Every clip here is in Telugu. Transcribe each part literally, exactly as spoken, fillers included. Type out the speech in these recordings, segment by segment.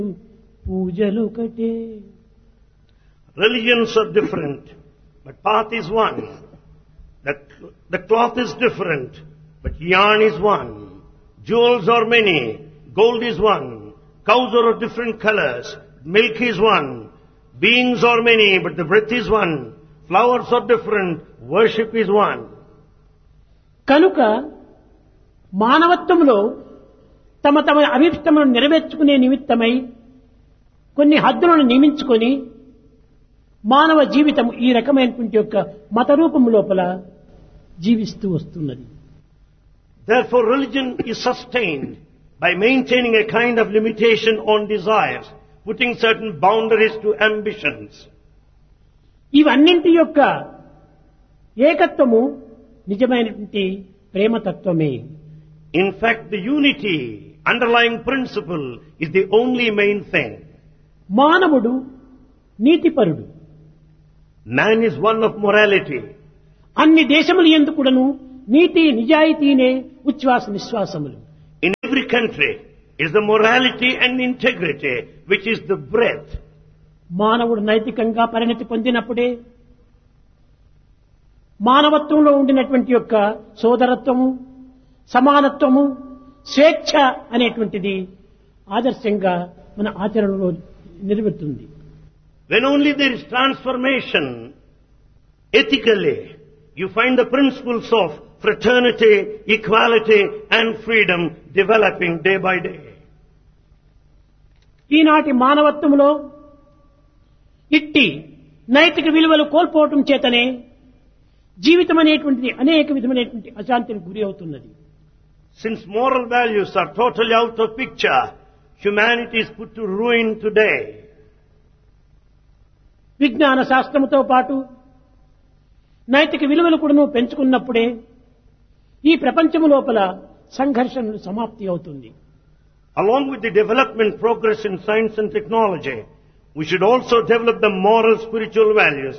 పూజలొకటే. Religions are different, but path is one. The, the cloth is different, but yarn is one. Jewels are many, gold is one. Cows are of different colors, milk is one. Beings are many, but the breath is one. Flowers are different, worship is one. కనుక మానవత్వంలో తమ తమ అభిష్టములను నెరవేర్చుకునే నిమిత్తమై కొన్ని హద్దులను నియమించుకొని మానవ జీవితం ఈ రకమైనటువంటి యొక్క మత రూపం లోపల జీవిస్తూ వస్తున్నది. Therefore religion is sustained by maintaining a kind of limitation on desires, putting certain boundaries to ambitions. ఇవన్నింటి యొక్క ఏకత్వము నిజమైనటువంటి ప్రేమతత్వమే. In fact, the unity, underlying principle, is the only main thing. మానవుడు నీతిపరుడు. Man is one of morality. అన్ని దేశములు యందు కూడాను నీతి నిజాయితీనే ఉచ్ఛ్వాస నిశ్వాసములు. In every country is the morality and integrity, which is the breath. మానవుడు నైతికంగా పరిణతి పొందినప్పుడే మానవత్వంలో ఉండినటువంటి యొక్క సోదరత్వము, సమానత్వము, స్వేచ్ఛ అనేటువంటిది ఆదర్శంగా మన ఆచరణలో నిలబెడుతుంది. When only there is transformation ethically, you find the principles of fraternity, equality and freedom developing day by day. ఈనాటి మానవత్వంలో ఇట్టి నైతిక విలువలు కోల్పోవటం చేతనే జీవితం అనేటువంటిది అనేక విధమైనటువంటి అశాంతికి గురి అవుతున్నది. Since moral values are totally out of picture, humanity is put to ruin today. విజ్ఞాన శాస్త్రముతో పాటు నైతిక విలువలు కూడా పెంచుకున్నప్పుడే ఈ ప్రపంచము లోపల సంఘర్షణలు సమాప్తి అవుతుంది. Along with the development progress in science and technology, we should also develop the moral spiritual values.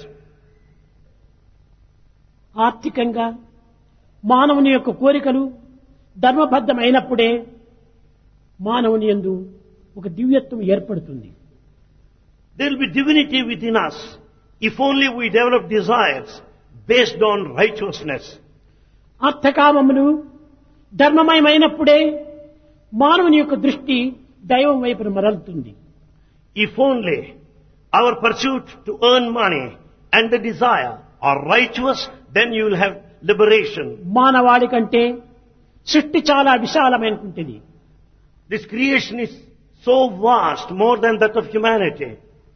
ఆర్థికంగా మానవుని యొక్క కోరికలు ధర్మబద్ధమైనప్పుడే మానవుని యందు ఒక దివ్యత్వం ఏర్పడుతుంది. There will be divinity within us if only we develop desires based on righteousness. అర్థకామములు ధర్మమయమైనప్పుడే మానవుని యొక్క దృష్టి దైవం వైపున మరలుతుంది. If only our pursuit to earn money and the desire are righteous, then you will have liberation. మానవాళి కంటే సృష్టి చాలా విశాలమైనటువంటిది. This creation is so vast, more than that of humanity.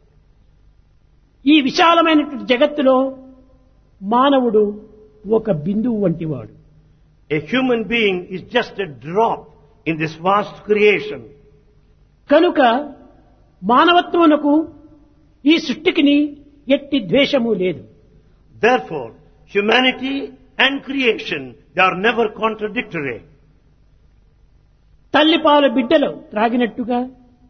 ఈ విశాలమైనటువంటి జగత్తులో మానవుడు ఒక బిందువు వంటివాడు. A human being is just a drop in this vast creation. కనుక మానవత్వమునకు ఈ సృష్టికిని ఎట్టి ద్వేషము లేదు. Therefore, humanity and creation, they are never contradictory. తల్లిపాలు బిడ్డలు త్రాగినట్టుగా,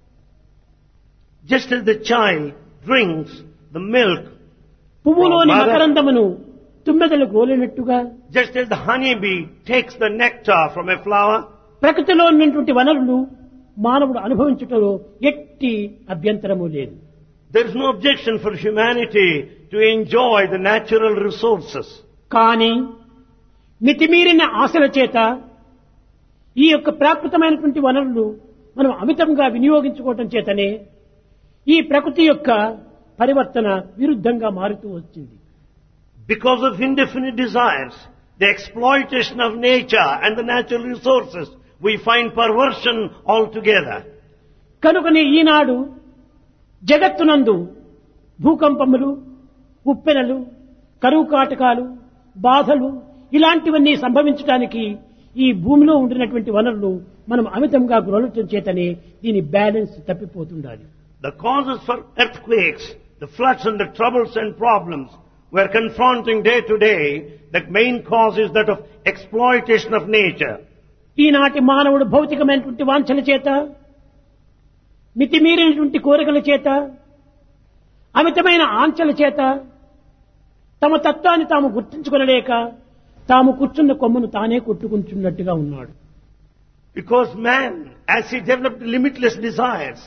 just as the child drinks the milk, పువ్వులోని మకరందమును తుమ్మెదలు గోలినట్టుగా, just as the honeybee takes the nectar from a flower, ప్రకృతిలో ఉన్నటువంటి వనరులు మానవుడు అనుభవించుటలో ఎట్టి అభ్యంతరము లేదు. there is no objection for humanity to enjoy the natural resources. కానీ మితిమీరిన ఆశల చేత ఈ యొక్క ప్రాకృతమైనటువంటి వనరులు మనం అమితంగా వినియోగించుకోవటం చేతనే ఈ ప్రకృతి యొక్క పరివర్తన విరుద్ధంగా మారుతూ వచ్చింది. Because of indefinite desires, the exploitation of nature and the natural resources, we find perversion altogether. కనుకనే ఈనాడు జగత్తునందు భూకంపములు, ఉప్పెనలు, కరువు కాటకాలు, బాధలు ఇలాంటివన్నీ సంభవించడానికి ఈ భూమిలో ఉండినటువంటి వనరులు మనం అమితంగా గ్రహించడం చేతనే దీని balance తప్పిపోతుండాలి. The causes for earthquakes, the floods and the troubles and problems we are confronting day to day, the main cause is that of exploitation of nature. ఈనాటి మానవుడు భౌతికమైనటువంటి వాంఛల చేత, మితిమీరినటువంటి కోరికల చేత, అమితమైన ఆంక్షల చేత తమ తత్వాన్ని తాము గుర్తించుకొనలేక తాము కూర్చున్న కొమ్మును తానే కొట్టుకుంటున్నట్టుగా ఉన్నాడు. Because man, as he developed limitless desires,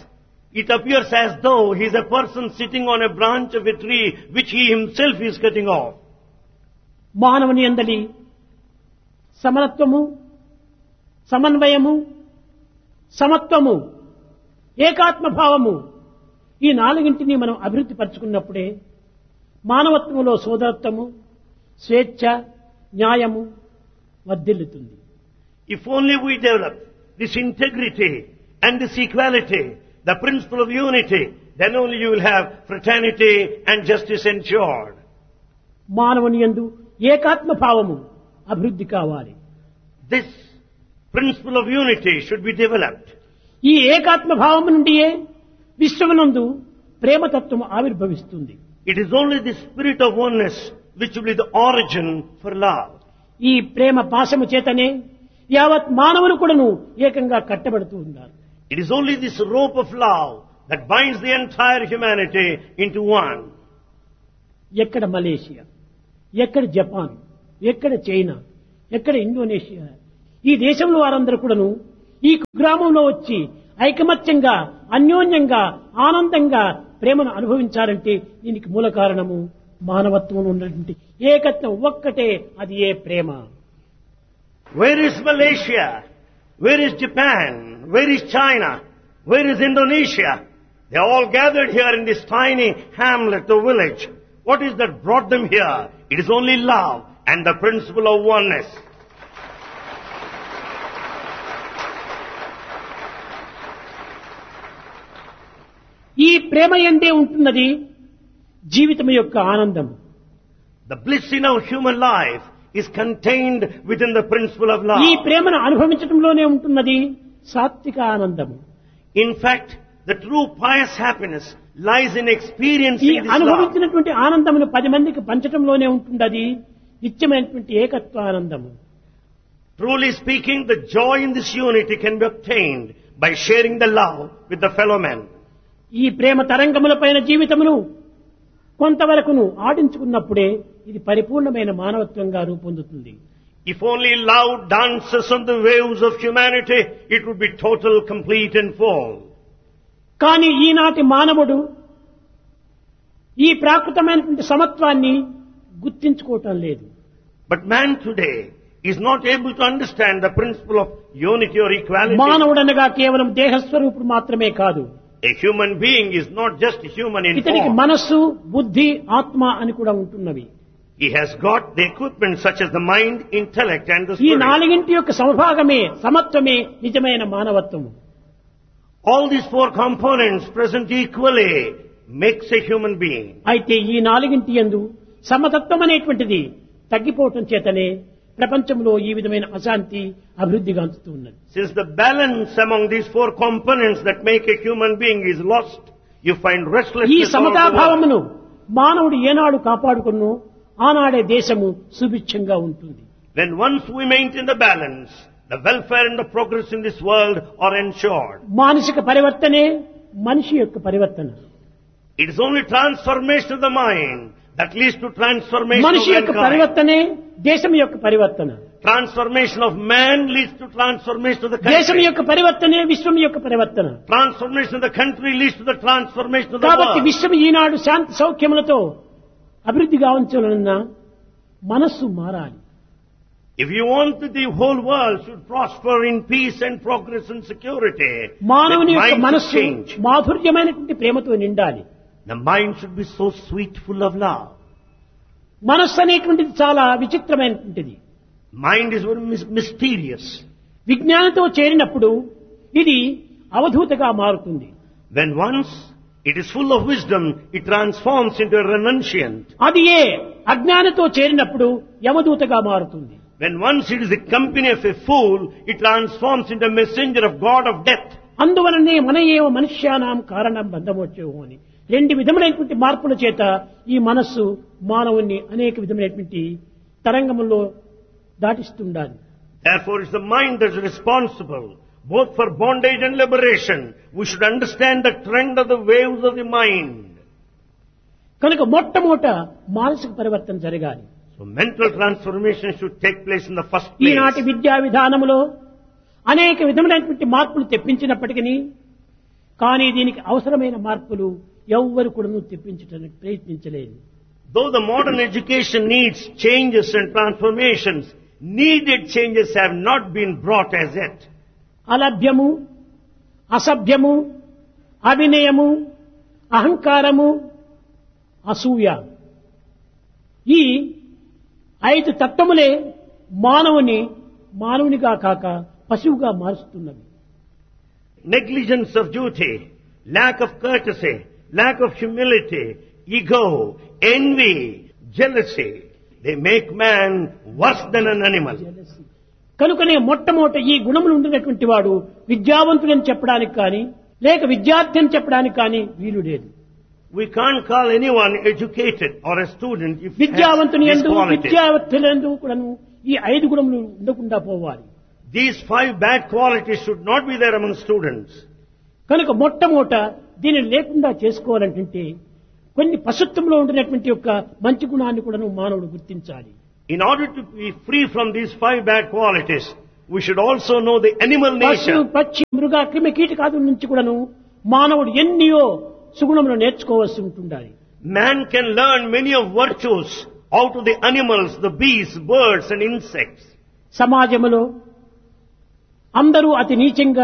It appears as though he is a person sitting on a branch of a tree which he himself is cutting off. మానవుని యందలి సమరత్వము, సమన్వయము, సమత్వము, ఏకాత్మభావము ఈ నాలుగింటిని మనం అభివృద్ధి పరుచుకున్నప్పుడే మానవత్వములో సోదరత్వము, స్వేచ్ఛ, న్యాయము వర్ధిల్లుతుంది. If only we develop this integrity and this equality, the principle of unity, then only you will have fraternity and justice ensured. మానవుని యందు ఏకాత్మ భావము అభివృద్ధి కావాలి. This principle of unity should be developed. ఈ ఏకాత్మ భావము నుండియే విశ్వమునందు ప్రేమతత్వము ఆవిర్భవిస్తుంది. It is only the spirit of oneness which will be the origin for love. ఈ ప్రేమ పాశము చేతనే యావత్ మానవులు కూడాను ఏకంగా కట్టబడుతూ ఉన్నారు. It is only this rope of love that binds the entire humanity into one. ఎక్కడ మలేషియా, ఎక్కడ జపాన్, ఎక్కడ చైనా, ఎక్కడ ఇండోనేషియా, ఈ దేశంలో వారందరూ కూడాను ఈ గ్రామంలో వచ్చి ఐకమత్యంగా, అన్యోన్యంగా, ఆనందంగా ప్రేమను అనుభవించాలంటే దీనికి మూల కారణము మానవత్వం ఉన్నటువంటి ఏకత్వం ఒక్కటే, అది ఏ ప్రేమ. Where is Malaysia? Where is Japan? Where is China? Where is Indonesia? They all gathered here in this tiny hamlet or village. What is that brought them here? It is only love and the principle of oneness. ఈ ప్రేమ యందే ఉంటున్నది జీవితం యొక్క ఆనందం. The bliss in our human life is contained within the principle of love. ఈ ప్రేమను అనుభవించడంలోనే ఉంటున్నది సాత్విక ఆనందం. In fact, the true pious happiness lies in ఈ experiencing this love. అనుభవించినటువంటి ఆనందమును పది మందికి పంచడంలోనే ఉంటున్నది నిత్యమైనటువంటి ఏకత్వ ఆనందము. Truly speaking, the joy in this unity can be obtained by sharing the love with the fellow men. ఈ ప్రేమ తరంగముల పైన జీవితమును కొంతవరకును ఆడించుకున్నప్పుడే ఇది పరిపూర్ణమైన మానవత్వంగా రూపొందుతుంది. If only love dances on the waves of humanity, it would be total, complete and full. కానీ ఈనాటి మానవుడు ఈ ప్రాకృతమైనటువంటి సమత్వాన్ని గుర్తించుకోవటం లేదు. But man today is not able to understand the principle of unity or equality. మానవుడనగా కేవలం దేహస్వరూపుడు మాత్రమే కాదు. A human being is not just human in ఇతనికి form. మనస్సు, బుద్ధి, ఆత్మ అని కూడా ఉంటున్నవి. He has got the equipment such as the mind, intellect and the ఈ spirit. నాలుగింటి యొక్క సమభాగమే, సమత్వమే నిజమైన మానవత్వము. All these four components present equally makes a human being. అయితే ఈ నాలుగింటి యందు సమతత్వం అనేటువంటిది తగ్గిపోవటం చేతనే ప్రపంచంలో ఈ విధమైన అశాంతి అభివృద్ధి గాంచుతూ ఉన్నది. Since the balance among these four components that make a human being is lost, you find ఈ restlessness all over the world. సమతాభావమును మానవుడు ఏనాడు కాపాడుకున్నో ఆనాడే దేశము సుభిక్షంగా ఉంటుంది. When once we maintain the balance, the welfare and the progress in this world are ensured. మానసిక పరివర్తనే మనిషి యొక్క పరివర్తన. It is only transformation of the mind that leads to transformation of మనిషి యొక్క mankind. పరివర్తనే దేశం యొక్క పరివర్తన. Transformation of man leads to transformation of the దేశం country. యొక్క పరివర్తనే విశ్వం యొక్క పరివర్తన. Transformation of the country leads to the transformation of the కాబట్టి world. విశ్వం ఈనాడు శాంతి సౌఖ్యములతో అభివృద్ధి గావించాలన్నా మనస్సు మారాలి. If you want that the whole world should prosper in peace and progress and security, మానవుని the యొక్క mind should మనస్సు change. మాధుర్యమైనటువంటి ప్రేమతో నిండాలి. The mind should be so sweet, full of love. మనస్సు అనేటువంటిది చాలా విచిత్రమైనటువంటిది. Mind is very mys- mysterious. విజ్ఞానంతో చేరినప్పుడు ఇది అవధూతగా మారుతుంది. When once it is full of wisdom, it transforms into a renunciant. అది ఏ అజ్ఞానంతో చేరినప్పుడు యమదూతగా మారుతుంది. When once it is the company of a fool, it transforms into a messenger of God of death. అందువలనే మన ఏవ మనుష్యానాం కారణం బంధమోచ్చేవు అని రెండు విధములైనటువంటి మార్పుల చేత ఈ మనస్సు మానవుణ్ణి అనేక విధములైనటువంటి తరంగముల్లో దాటిస్తుండాలి. Therefore, it's the mind that's responsible both for bondage and liberation. We should understand the trend of the waves of the mind. కనుక మొట్టమొదట మానసిక పరివర్తన జరగాలి. So mental transformation should take place in the first place. ఈనాటి విద్యా విధానములో అనేక విధములైనటువంటి మార్పులు తెప్పించినప్పటికీ కానీ దీనికి అవసరమైన మార్పులు ఎవ్వరు కూడా తెప్పించడానికి ప్రయత్నించలేదు. Though the modern education needs changes and transformations, needed changes have not been brought as yet. అలభ్యము, అసభ్యము, అవినయము, అహంకారము, అసూయ, ఈ ఐదు తత్వములే మానవుని మానవునిగా కాక పశువుగా మారుస్తున్నవి. Negligence of duty, lack of courtesy, lack of humility, ego, envy, jealousy, they make man worse than an animal. కనుకనే మొట్టమొదట ఈ గుణములు ఉండినటువంటి వాడు విద్యావంతుడని చెప్పడానికి కానీ లేక విద్యార్థి అని చెప్పడానికి కానీ వీలు లేదు. We can't call anyone educated or a student if he has విద్యావంతుని these యందు qualities. విద్యావంతులందు కూడాను ఈ ఐదు గుణములు ఉండకుండా పోవాలి. These five bad qualities should not be there among students. కనుక మొట్టమొదట దీనిని లేకుండా చేసుకోవాలంటే కొన్ని పశుత్వంలో ఉండినటువంటి యొక్క మంచి గుణాన్ని కూడాను మానవుడు గుర్తించాలి. In order to be free from these five bad qualities, we should also know the animal పశు, nature. పక్షి, మృగ, క్రిమి కీటకాదుల నుంచి కూడాను మానవుడు ఎన్నియో సుగుణములు నేర్చుకోవాల్సి ఉంటుండాలి. Man can learn many of virtues out of the animals, the beasts, birds and insects. సమాజంలో అందరూ అతి నీచంగా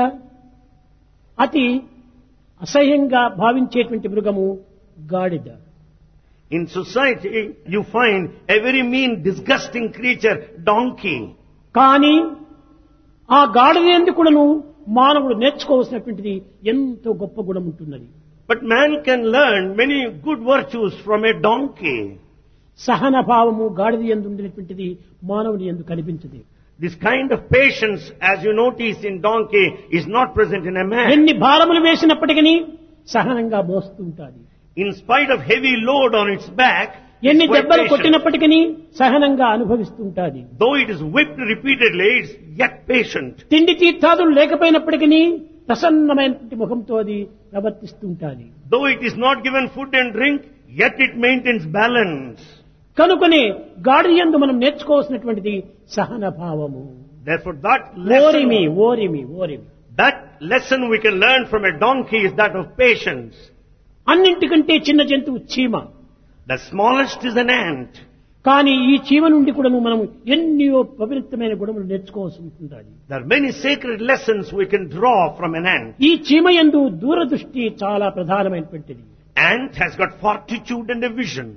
అతి అసహ్యంగా భావించేటువంటి మృగము గాడిద. In society, you find a very mean, disgusting creature, donkey. కానీ ఆ గాడిద యందు కూడాను మానవుడు నేర్చుకోవాల్సినటువంటిది ఎంతో గొప్ప గుణం ఉంటున్నది. But man can learn many good virtues from a donkey. సహన భావము గాడిద యందు ఉండేటువంటిది మానవుని యందు కనిపించదు. This kind of patience, as you notice in donkey, is not present in a man. ఎన్ని భారములు వేసినప్పటికీ సహనంగా మోస్తూ ఉంటాది. In spite of heavy load on its back, ఎన్ని it's quite దెబ్బలు patient. కొట్టినప్పటికీ సహనంగా అనుభవిస్తూ ఉంటాది. Though it is whipped repeatedly, it's yet patient. తిండి తీర్థాదులు లేకపోయినప్పటికీ ప్రసన్నమైనటువంటి ముఖంతో అది ప్రవర్తిస్తూ ఉంటాది. Though it is not given food and drink, yet it maintains balance. కనుకనే గాడిద యందు మనం నేర్చుకోవాల్సినటువంటిది సహన భావము. Therefore, that ఓరిమి lesson, ఓరిమి ఓరిమి that lesson we can learn from a donkey is that of patience. అన్నింటికంటే చిన్న జంతువు చీమ. The smallest is an ant. కానీ ఈ చీమ నుండి కూడా మనం ఎన్నో పవిత్రమైన గుణములు నేర్చుకోవాల్సి ఉంటుంది. There are many sacred lessons we can draw from an ant. ఈ చీమ యందు దూరదృష్టి చాలా ప్రధానమైనటువంటిది. Ant has got fortitude and a vision.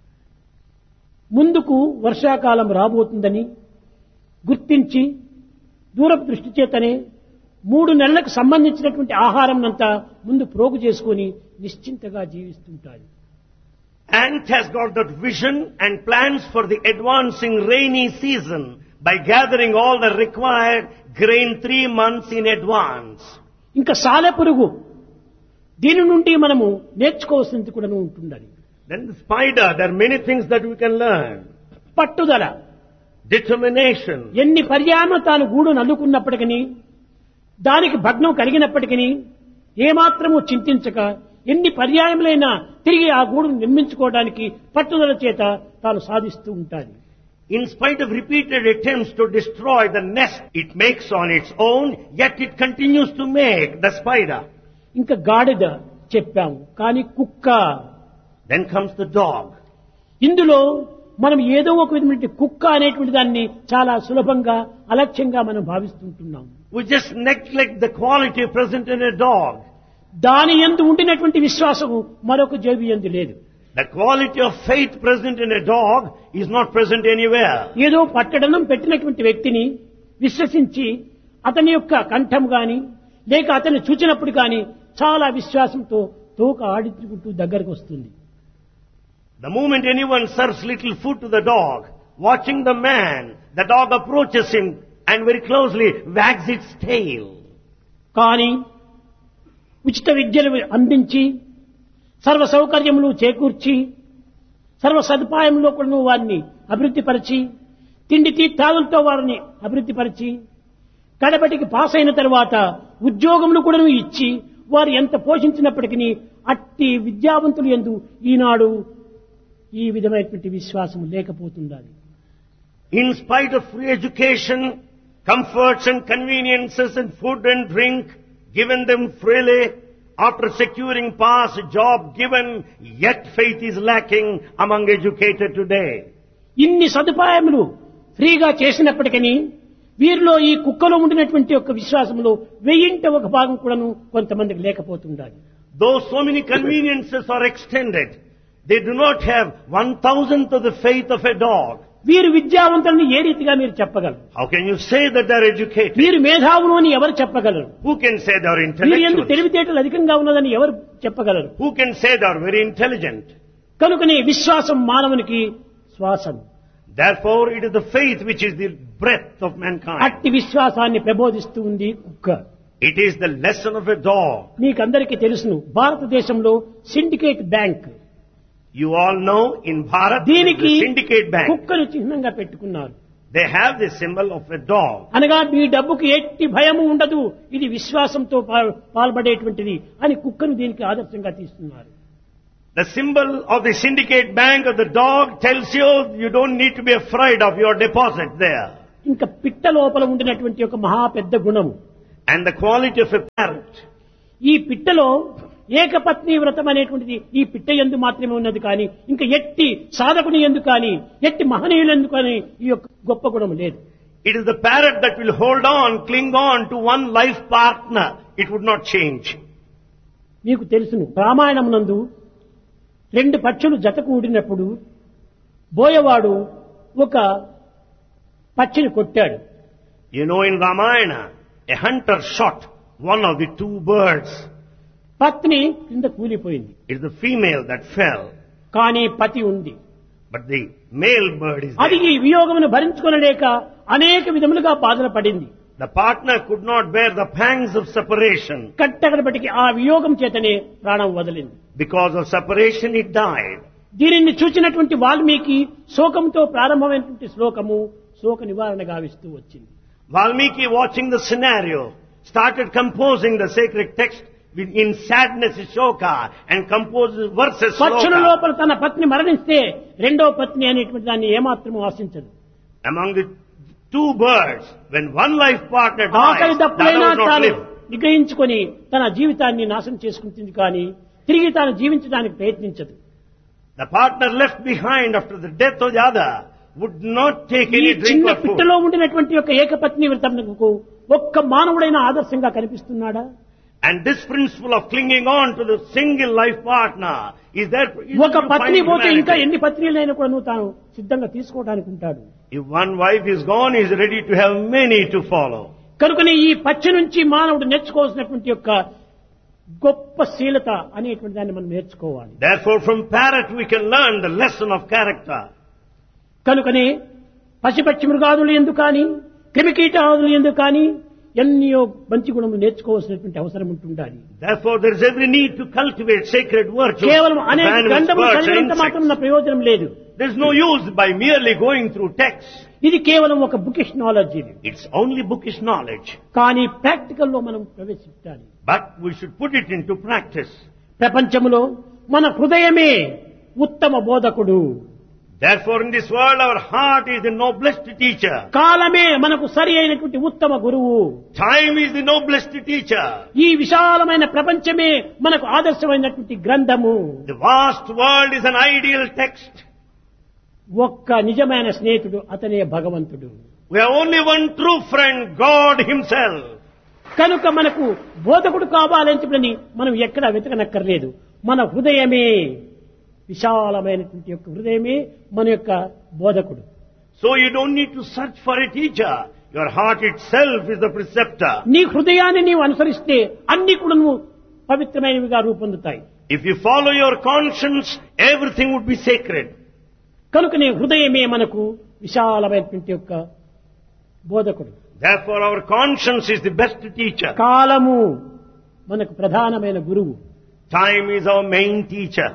ముందుకు వర్షాకాలం రాబోతుందని గుర్తించి దూరపు దృష్టి చేతనే మూడు నెలలకు సంబంధించినటువంటి ఆహారం అంతా ముందు ప్రోగు చేసుకొని నిశ్చింతగా జీవిస్తుంటాడు. Ant has got that vision and plans for the advancing rainy season by gathering all the required grain three months in advance. ఇంకా సాలెపురుగు దీని నుండి మనము నేర్చుకోవాల్సింది కూడా ఉంటుండాలి. Then the spider, there are many things that we can learn. పట్టుదల, Determination. ఎన్ని పర్యాయములు తాను గూడు నల్లుకున్నప్పటికీ దానికి భగ్నం కలిగినప్పటికీ ఏమాత్రము చింతించక ఎన్ని పర్యాయములైనా తిరిగి ఆ గూడును నిర్మించుకోవడానికి పట్టుదల చేత తాను సాధిస్తూ ఉంటాడు. In spite of repeated attempts to destroy the nest it makes on its own, yet it continues to make the spider. ఇంకా గాడిద చెప్పాము, కానీ కుక్క. Then comes the dog. ఇందులో మనం ఏదో ఒక విధమైన కుక్క అనేటువంటి దాన్ని చాలా సులభంగా అలక్ష్యంగా మనం భావిస్తుంటున్నాం. We just neglect the quality present in a dog. దాని యందు ఉండినటువంటి విశ్వాసము మరొక జీవి యందు లేదు. The quality of faith present in a dog is not present anywhere. ఏదో పట్టడనం పెట్టినటువంటి వ్యక్తిని విశ్వసించి అతని యొక్క కంఠం గాని లేక అతన్ని చూచినప్పుడు గాని చాలా విశ్వాసంతో తోక ఆడించుకుంటూ దగ్గరకు వస్తుంది. The moment anyone serves little food to the dog, watching the man, the dog approaches him and very closely wags its tail. కానీ ఉచిత విద్యలు అందించి సర్వ సౌకర్యములు చేకూర్చి సర్వ సదుపాయంలో కూడా వారిని అభివృద్ధిపరిచి తిండి తీర్థాదులతో వారిని అభివృద్ధిపరిచి కడపటికి పాస్ అయిన తర్వాత ఉద్యోగములు కూడా ఇచ్చి వారు ఎంత పోషించినప్పటికీ అట్టి విద్యావంతులు యందు ఈనాడు ఈ విధమైనటువంటి విశ్వాసం లేకపోతుండాలి. In spite of free education, comforts and conveniences and food and drink given them freely, after securing pass, job given, yet faith is lacking among educated today. ఇన్ని సదుపాయములు ఫ్రీగా చేసినప్పటికీ వీరిలో ఈ కుక్కలో ఉండినటువంటి ఒక విశ్వాసంలో వెయ్యింట ఒక భాగం కూడాను కొంతమందికి లేకపోతుండాలి. Though so many conveniences are extended, they do not have one thousandth of the faith of a dog. వీరు విద్యావంతులని ఏ రీతిగా మీరు చెప్పగలరు? How can you say that they are educated? వీరు మేధావులు అని ఎవరు చెప్పగలరు? Who can say they are వీరు ఎందుకు intellectual? తెలివితేటలు అధికంగా ఉన్నదని ఎవరు చెప్పగలరు? Who can say they are very intelligent? కనుకనే విశ్వాసం మానవునికి శ్వాసం. Therefore, it is the faith which is the breath of mankind. అట్టి విశ్వాసాన్ని ప్రబోధిస్తూ ఉంది కుక్క. It is the lesson of a dog. మీకందరికీ తెలుసును, భారతదేశంలో syndicate bank, You all know in Bharat, there is దీనికి the syndicate bank. కుక్కను చిహ్నంగా పెట్టుకున్నారు. They have the symbol of a dog. అనగా మీ డబ్బుకి ఎట్టి భయము ఉండదు, ఇది విశ్వాసంతో పా- పాల్పడేటువంటిది అని కుక్కను దీనికి ఆదర్శంగా తీస్తున్నారు. The symbol of the syndicate bank of the dog tells you you don't need to be afraid of your deposit there. ఇంకా పిట్ట లోపల ఉండినటువంటి ఒక మహా పెద్ద గుణము, And the quality of a parrot. ఈ పిట్టలో ఏకపత్ని వ్రతం అనేటువంటిది ఈ పిట్ట యందు మాత్రమే ఉన్నది కానీ ఇంకా ఎట్టి సాధకుని యందు కానీ ఎట్టి మహనీయులందు కానీ ఈ యొక్క గొప్ప గుణం లేదు. It is the parrot that will hold on, cling on to one life partner. It would not change. మీకు తెలుసును, రామాయణమునందు రెండు పక్షులు జత కూడినప్పుడు బోయవాడు ఒక పక్షిని కొట్టాడు. You know, in Ramayana, a hunter shot one of the two birds. పత్ని కింద కూలిపోయింది, It is the female that fell, కానీ పతి ఉంది. but the male bird is అది there. ఈ వియోగమును భరించుకొనలేక అనేక విధములుగా బాధలు పడింది. The partner could not bear the pangs of separation. కట్టగడబటికి ఆ వియోగం చేతనే ప్రాణం వదిలింది. Because of separation, it died. దీనిని చూచినటువంటి వాల్మీకి శోకంతో ప్రారంభమైనటువంటి శ్లోకము శోక నివారణ గావిస్తూ వచ్చింది. Valmiki, watching the scenario, started composing the sacred text with- in sadness, Shoka, and composed verses. పక్షుల Shloka. లోపల తన పత్ని మరణిస్తే రెండో పత్ని అనేటువంటి దాన్ని ఏమాత్రము ఆశించదు. Among the two birds, when one life partner ఆకలి dies, the దప్పులైనా other will not తాను live. నిగ్రహించుకొని తన జీవితాన్ని నాశనం చేసుకుంటుంది కానీ తిరిగి తాను జీవించడానికి ప్రయత్నించదు. The partner left behind after the death of the other would not take ఈ any drink చిన్న or food. పిట్టలో ఉండినటువంటి యొక్క ఏకపత్ని వ్రతమునకు ఒక్క మానవుడైన ఆదర్శంగా కనిపిస్తున్నాడా? And this principle of clinging on to the single life partner is there. is ఒక to find పత్ని పోతే ఇంకా humanity. ఎన్ని పత్నిలైనా కూడా నువ్వు తాను సిద్ధంగా తీసుకోవడానికి ఉంటాడు. If one wife is gone, he is ready to have many to follow. కనుకనే ఈ పచ్చి నుంచి మానవుడు నేర్చుకోవాల్సినటువంటి యొక్క గొప్ప శీలత అనేటువంటి దాన్ని మనం నేర్చుకోవాలి. Therefore, from parrot we can learn the lesson of character. కనుకనే పశుపక్షి మృగాదులు ఎందుకు కానీ క్రిమికీటాదులు ఎందుకు కానీ ఎన్నో మంచి గుణములు నేర్చుకోవాల్సినటువంటి అవసరం ఉంటుండాలి. Therefore, there is every need to cultivate sacred virtues. కేవలం of అనేక animals, గంధములు birds, and చదివినంత మాత్రం insects. నా ప్రయోజనం లేదు. There is no use by merely going through texts. ఇది కేవలం ఒక బుకిష్ నాలెడ్జ్ ఇది. It's only bookish knowledge. కానీ ప్రాక్టికల్ లో మనం ప్రవేశించాలి. But we should put it into practice. ప్రపంచములో మన హృదయమే ఉత్తమ బోధకుడు. Therefore, in this world, our heart is the noblest teacher. కాలమే మనకు సరి అయినటువంటి ఉత్తమ గురువు. Time is the noblest teacher. ఈ విశాలమైన ప్రపంచమే మనకు ఆదర్శమైనటువంటి గ్రంథము. The vast world is an ideal text. ఒక్క నిజమైన స్నేహితుడు అతనే భగవంతుడు. We have only one true friend, God Himself. కనుక మనకు బోధకుడు కావాలని చెప్పని మనం ఎక్కడా వెతకనక్కర్లేదు. మన హృదయమే విశాలమైనటువంటి యొక్క హృదయమే మన యొక్క బోధకుడు. So you don't need to search for a teacher. Your heart itself is the preceptor. నీ హృదయాన్ని నీవు అనుసరిస్తే అన్ని కూడా నువ్వు పవిత్రమైనవిగా రూపొందుతాయి. If you follow your conscience, everything would be sacred. కనుక నీ హృదయమే మనకు విశాలమైనటువంటి యొక్క బోధకుడు. Therefore, our conscience is the best teacher. కాలము మనకు ప్రధానమైన గురువు. Time is our main teacher.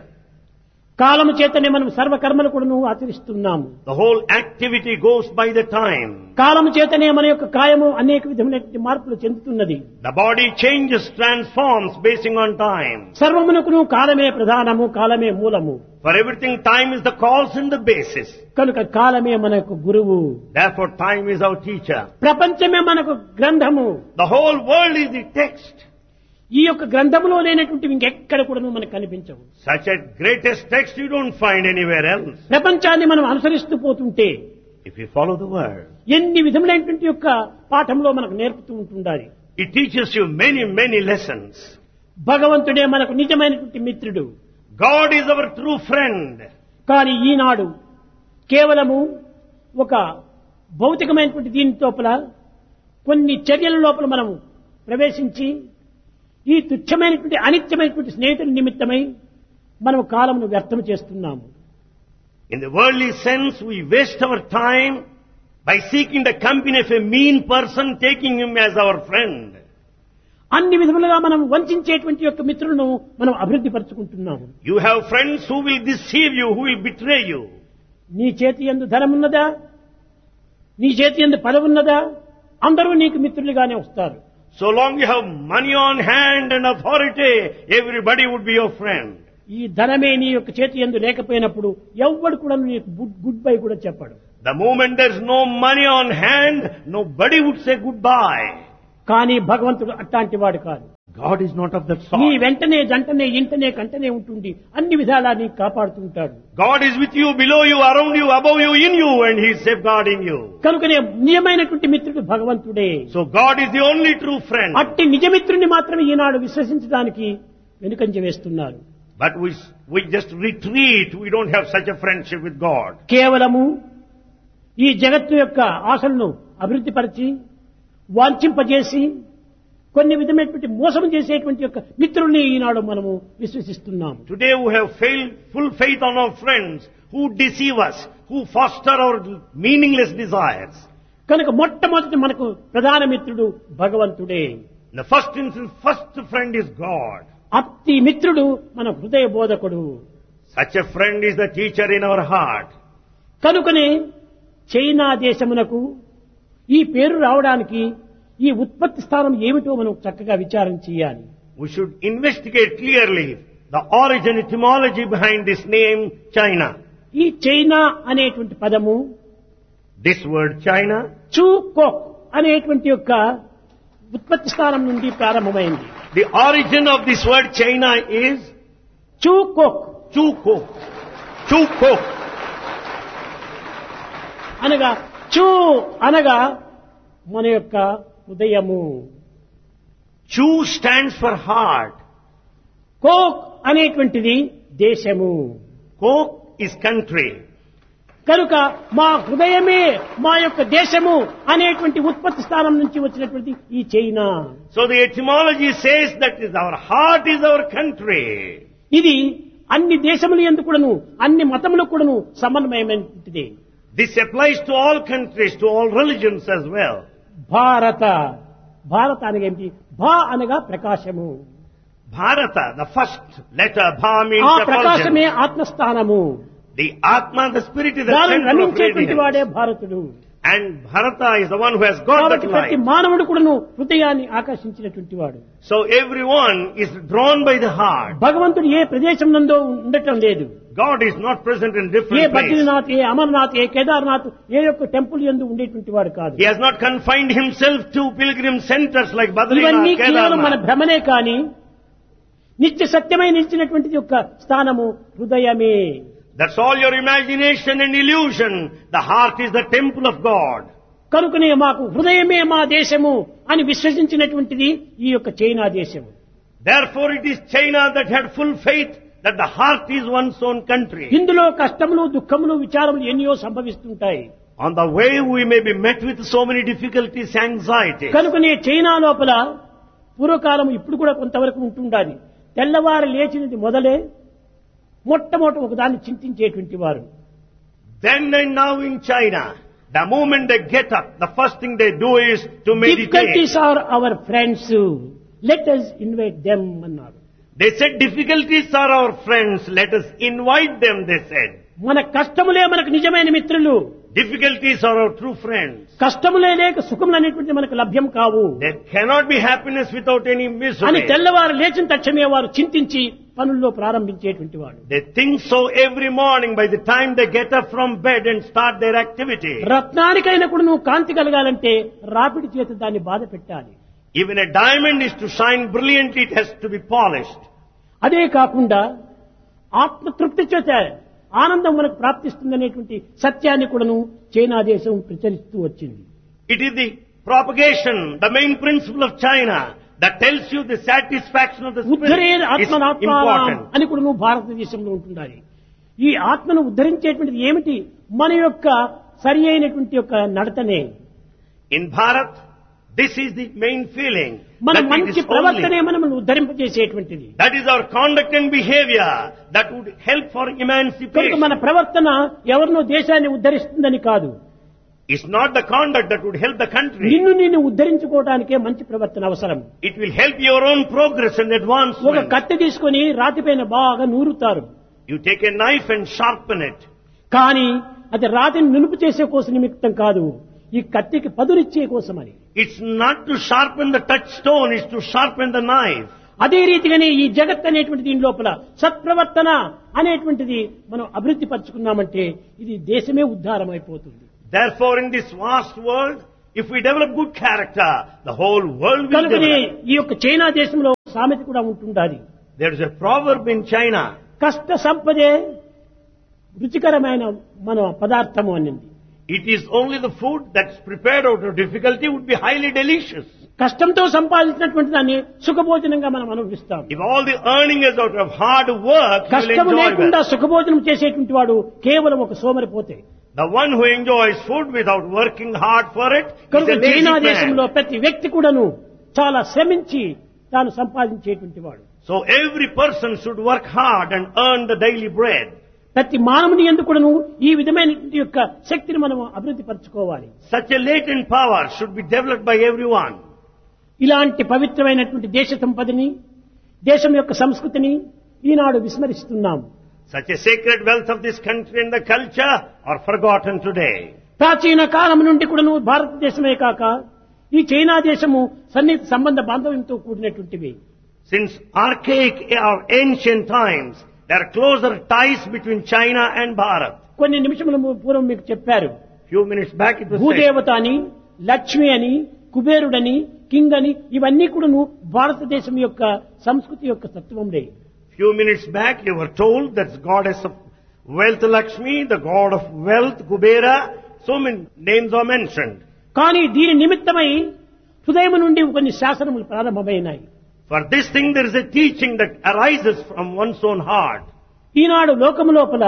కాలము చేతనే మనం సర్వకర్మలు కూడా నువ్వు ఆచరిస్తున్నాము. The whole activity goes by the time. కాలము చేతనే మన యొక్క కాయము అనేక విధమైనటువంటి మార్పులు చెందుతున్నది. The body changes, transforms basing on time. సర్వమునకును కాలమే ప్రధానము, కాలమే మూలము. For everything, time is the cause and the basis. కనుక కాలమే మనకు గురువు. Therefore, time is our teacher. ప్రపంచమే మనకు గ్రంథము. The whole world is the text. ఈ యొక్క గ్రంథంలో లేనటువంటివి ఇంకెక్కడ కూడా మనకు కనిపించవు. Such a greatest text you don't find anywhere else. ప్రపంచాన్ని మనం అనుసరిస్తూ పోతుంటే If you follow the word, ఎన్ని విధములైనటువంటి యొక్క పాఠంలో మనకు నేర్పుతూ ఉంటుండాలి. it teaches you many, many lessons. భగవంతుడే మనకు నిజమైనటువంటి మిత్రుడు. God is our true friend. కానీ ఈనాడు కేవలము ఒక భౌతికమైనటువంటి దీని లోపల కొన్ని చర్యల లోపల మనం ప్రవేశించి ఈ తుచ్చమైనటువంటి అనిత్యమైనటువంటి స్నేహితుల నిమిత్తమై మనం కాలమును వ్యర్థం చేస్తున్నాము. In the worldly sense, we waste our time by seeking the company of a mean person, taking him as our friend. అన్ని విధములుగా మనం వంచేటువంటి యొక్క మిత్రులను మనం అభివృద్ధి పరుచుకుంటున్నాము. You have friends who will deceive you, who will betray you. నీ చేతి యందు ధనమున్నదా, నీ చేతి యందు పదవున్నదా, అందరూ నీకు మిత్రులుగానే వస్తారు. So long you have money on hand and authority, everybody would be your friend. ఈ ధనమే నీ యొక్క చేతి యందు లేకపోయినప్పుడు ఎవ్వడు కూడా నీకు గుడ్ బై కూడా చెప్పడు. The moment there is no money on hand, nobody would say goodbye. కానీ భగవంతుడు అట్లాంటి వాడు కాదు. God is not of that నీ sort. వెంటనే జంటనే ఇంటనే కంటనే ఉంటుండి అన్ని విధాలా నీకు కాపాడుతుంటాడు. God is with you, below you, around you, above you, in you, and He is safeguarding you. కనుకనే నిజమైనటువంటి మిత్రుడు భగవంతుడే. So God is the only true friend. అట్టి నిజమిత్రుని మాత్రమే ఈనాడు విశ్వసించడానికి వెనుకంజ వేస్తున్నారు. But we, we just retreat. We don't have such a friendship with God. కేవలము ఈ జగత్తు యొక్క ఆశలను అభివృద్ధి పరిచి వాంఛింపజేసి కొన్ని విధమైనటువంటి మోసం చేసేటువంటి యొక్క మిత్రుల్ని ఈనాడు మనము విశ్వసిస్తున్నాము. Today we have failed, full faith on our friends who deceive us, who foster our meaningless desires. కనుక మొట్టమొదటి మనకు ప్రధాన మిత్రుడు భగవంతుడే. In the first instance, first friend is God. అట్టి మిత్రుడు మన హృదయ బోధకుడు. Such a friend is the teacher in our heart. కనుకనే చైనా దేశమునకు ఈ పేరు రావడానికి ఈ ఉత్పత్తి స్థానం ఏమిటో మనం చక్కగా విచారం చేయాలి. We should investigate clearly the origin, etymology behind this name, China. ఈ చైనా అనేటువంటి పదము This word China, chew coke అనేటువంటి యొక్క ఉత్పత్తి స్థానం నుండి ప్రారంభమైంది. the origin of this word China is chew coke Chuko. Chuko. అనగా చూ అనగా మన యొక్క హృదయము. Chu stands for heart. Coke అనేటువంటిది దేశము. Kok is country. కనుక మా హృదయమే మా యొక్క దేశము అనేటువంటి ఉత్పత్తి స్థానం నుంచి వచ్చినటువంటి ఈ China. So the etymology says that is our heart is our country. ఇది అన్ని దేశముల యందు కూడాను అన్ని మతములకు కూడాను సమన్వయమైనటువంటిది. This applies to all countries, to all religions as well. భారత భారత అనగా ఏమిటి? భా అనగా ప్రకాశము. Bharata, the first letter, Bha means ఆ the ప్రకాశమే fulgence. ఆత్మస్థానము. The Atma, the spirit is the దానిని center of రమించేటువంటి వాడే radiance. భారతుడు. And Bharata is the one who has got కాబట్టి that ప్రతి light. మానవుడు కూడాను హృదయాన్ని ఆకర్షించినటువంటి వాడు. So everyone is drawn by the heart. భగవంతుడు ఏ ప్రదేశం నందో ఉండటం లేదు. God is not present in A different places. Badrinath, ఏ అమర్నాథ్, ఏ కేదార్నాథ్, ఏ యొక్క టెంపుల్ యందు ఉండేటువంటి వాడు కాదు. He has not confined himself to pilgrim centers like ఇవన్నీ Badrinath, కేవలం మన Kedarnath. భ్రమనే కాని నిత్య సత్యమై నిలిచినటువంటి యొక్క స్థానము హృదయమే. That's all your imagination and illusion. The heart is the temple of God. కనుకనే మాకు హృదయమే మా దేశము అని విశ్వసించినటువంటిది ఈ యొక్క చైనా దేశము. Therefore it is China that had full faith that the heart is one's own country. ఇందులో కష్టములు, దుఃఖములు, విచారములు ఎన్నో సంభవిస్తుంటాయి. On the way we may be met with so many difficulties, anxiety. కనుకనే చైనా లోపల పూర్వకాలం ఇప్పుడు కూడా కొంతవరకు ఉంటుండాలి. తెల్లవారు లేచినది మొదలే మొట్టమొదటి ఒకదాన్ని చింతించేటువంటి వారు. Then and now in China, the moment they get up, the first thing they do is to meditate. Difficulties are our friends, let us invite them అన్నారు. They said difficulties are our friends, let us invite them, they said. మన కష్టములే మనకు నిజమైన మిత్రులు. Difficulties are our true friends. కష్టములే లేక సుఖములు అనేటువంటి మనకు లభ్యం కావు There cannot be happiness without any అని misery. తెల్లవారు లేచిన తక్షణమే వారు చింతించి పనుల్లో ప్రారంభించేటువంటి వాడు. They think so every morning by the time they get up from bed and start their activity. రత్నానికైనా కూడా నువ్వు కాంతి కలగాలంటే రాపిడి చేత దాన్ని బాధ పెట్టాలి. Even a diamond is to shine brilliantly, it has to be polished. అదే కాకుండా ఆత్మతృప్తి చేత ఆనందం మనకు ప్రాప్తిస్తుందనేటువంటి సత్యాన్ని కూడాను చైనా దేశం ప్రచురిస్తూ వచ్చింది. It is the propagation, the main principle of China that tells you the satisfaction of the ఉద్ధరే spirit is ఆత్మనాత్మానం important. అని కూడా నువ్వు భారతదేశంలో ఉంటున్నారు. ఈ ఆత్మను ఉద్ధరించేటువంటిది ఏమిటి? మన యొక్క సరి అయినటువంటి యొక్క నడతనే. In Bharat, this is the main feeling. మన that it మంచి is ప్రవర్తనే only, మనల్ని ఉద్ధరింపజేసేటువంటిది. that is our conduct and behavior that would help for కనుక emancipation. మన ప్రవర్తన ఎవరినో దేశాన్ని ఉద్ధరిస్తుందని కాదు. It's not the conduct that would help the country. నిన్ను నిన్ను ఉద్ధరించుకోవడానికే మంచి ప్రవర్తన అవసరం. It will help your own progress and ఒక advancement. కత్తి తీసుకొని రాతిపైన బాగా నూరుతారు. You take a knife and sharpen it. కానీ అది రాతిని నునుపు చేసే కోసం నిమిత్తం కాదు, ఈ కత్తికి పదునిచ్చే కోసమని. It's not to sharpen the touchstone, it's to sharpen the knife. అదే రీతిగానే ఈ జగత్ అనేటువంటి దీని లోపల సత్ప్రవర్తన అనేటువంటిది మనం అభివృద్ధి పరుచుకున్నామంటే ఇది దేశమే ఉద్ధారం అయిపోతుంది. Therefore, in this vast world, if we develop good character, the whole world will కనుకనే develop. ఈ యొక్క చైనా దేశంలో సామెత కూడా ఉంటుండాలి. There is a proverb in China. కష్ట సంపదే రుచికరమైన మన పదార్థము అనింది. It is only the food that's prepared out of difficulty would be highly delicious. కష్టంతో సంపాదించినటువంటి దాన్ని సుఖభోజనంగా మనం అనుభవిస్తాం. If all the earning is out of hard work, you will కష్టము enjoy లేకుండా well. సుఖభోజనం చేసేటువంటి వాడు కేవలం ఒక సోమరిపోతే. The one who enjoys food without working hard for it is కనుక a lazy చైనా man. దేశంలో ప్రతి వ్యక్తి కూడాను చాలా శ్రమించి తాను సంపాదించేటువంటి వాడు. So every person should work hard and earn the daily bread. ప్రతి మానవుని ఎందుకు కూడాను ఈ విధమైన యొక్క శక్తిని మనం అభివృద్ధి పరచుకోవాలి. Such a latent power should be developed by everyone. ఇలాంటి పవిత్రమైనటువంటి దేశ సంపదని, దేశం యొక్క సంస్కృతిని ఈనాడు విస్మరిస్తున్నాం. Such a sacred wealth of this country and the culture are forgotten today. ప్రాచీన కాలం నుండి కూడాను భారతదేశమే కాక ఈ చైనా దేశము సన్నిహిత సంబంధ బాంధవ్యంతో కూడినటువంటివి. Since archaic or ancient times, there are closer ties between China and Bharat. కొన్ని నిమిషముల పూర్వం మీకు చెప్పారు, Few minutes back it was said, భూదేవత అని, లక్ష్మి అని, కుబేరుడని, కింగ్ అని ఇవన్నీ కూడాను భారతదేశం యొక్క సంస్కృతి యొక్క తత్వంలే. few minutes back you were told that's goddess of wealth Lakshmi, the god of wealth Kubera, so many names are mentioned. కానీ దీని నిమిత్తమై హృదయం నుండి కొన్ని శాసనములు ప్రారంభమైనాయి. For this thing there is a teaching that arises from one's own heart. ఈనాడు లోకము లోపల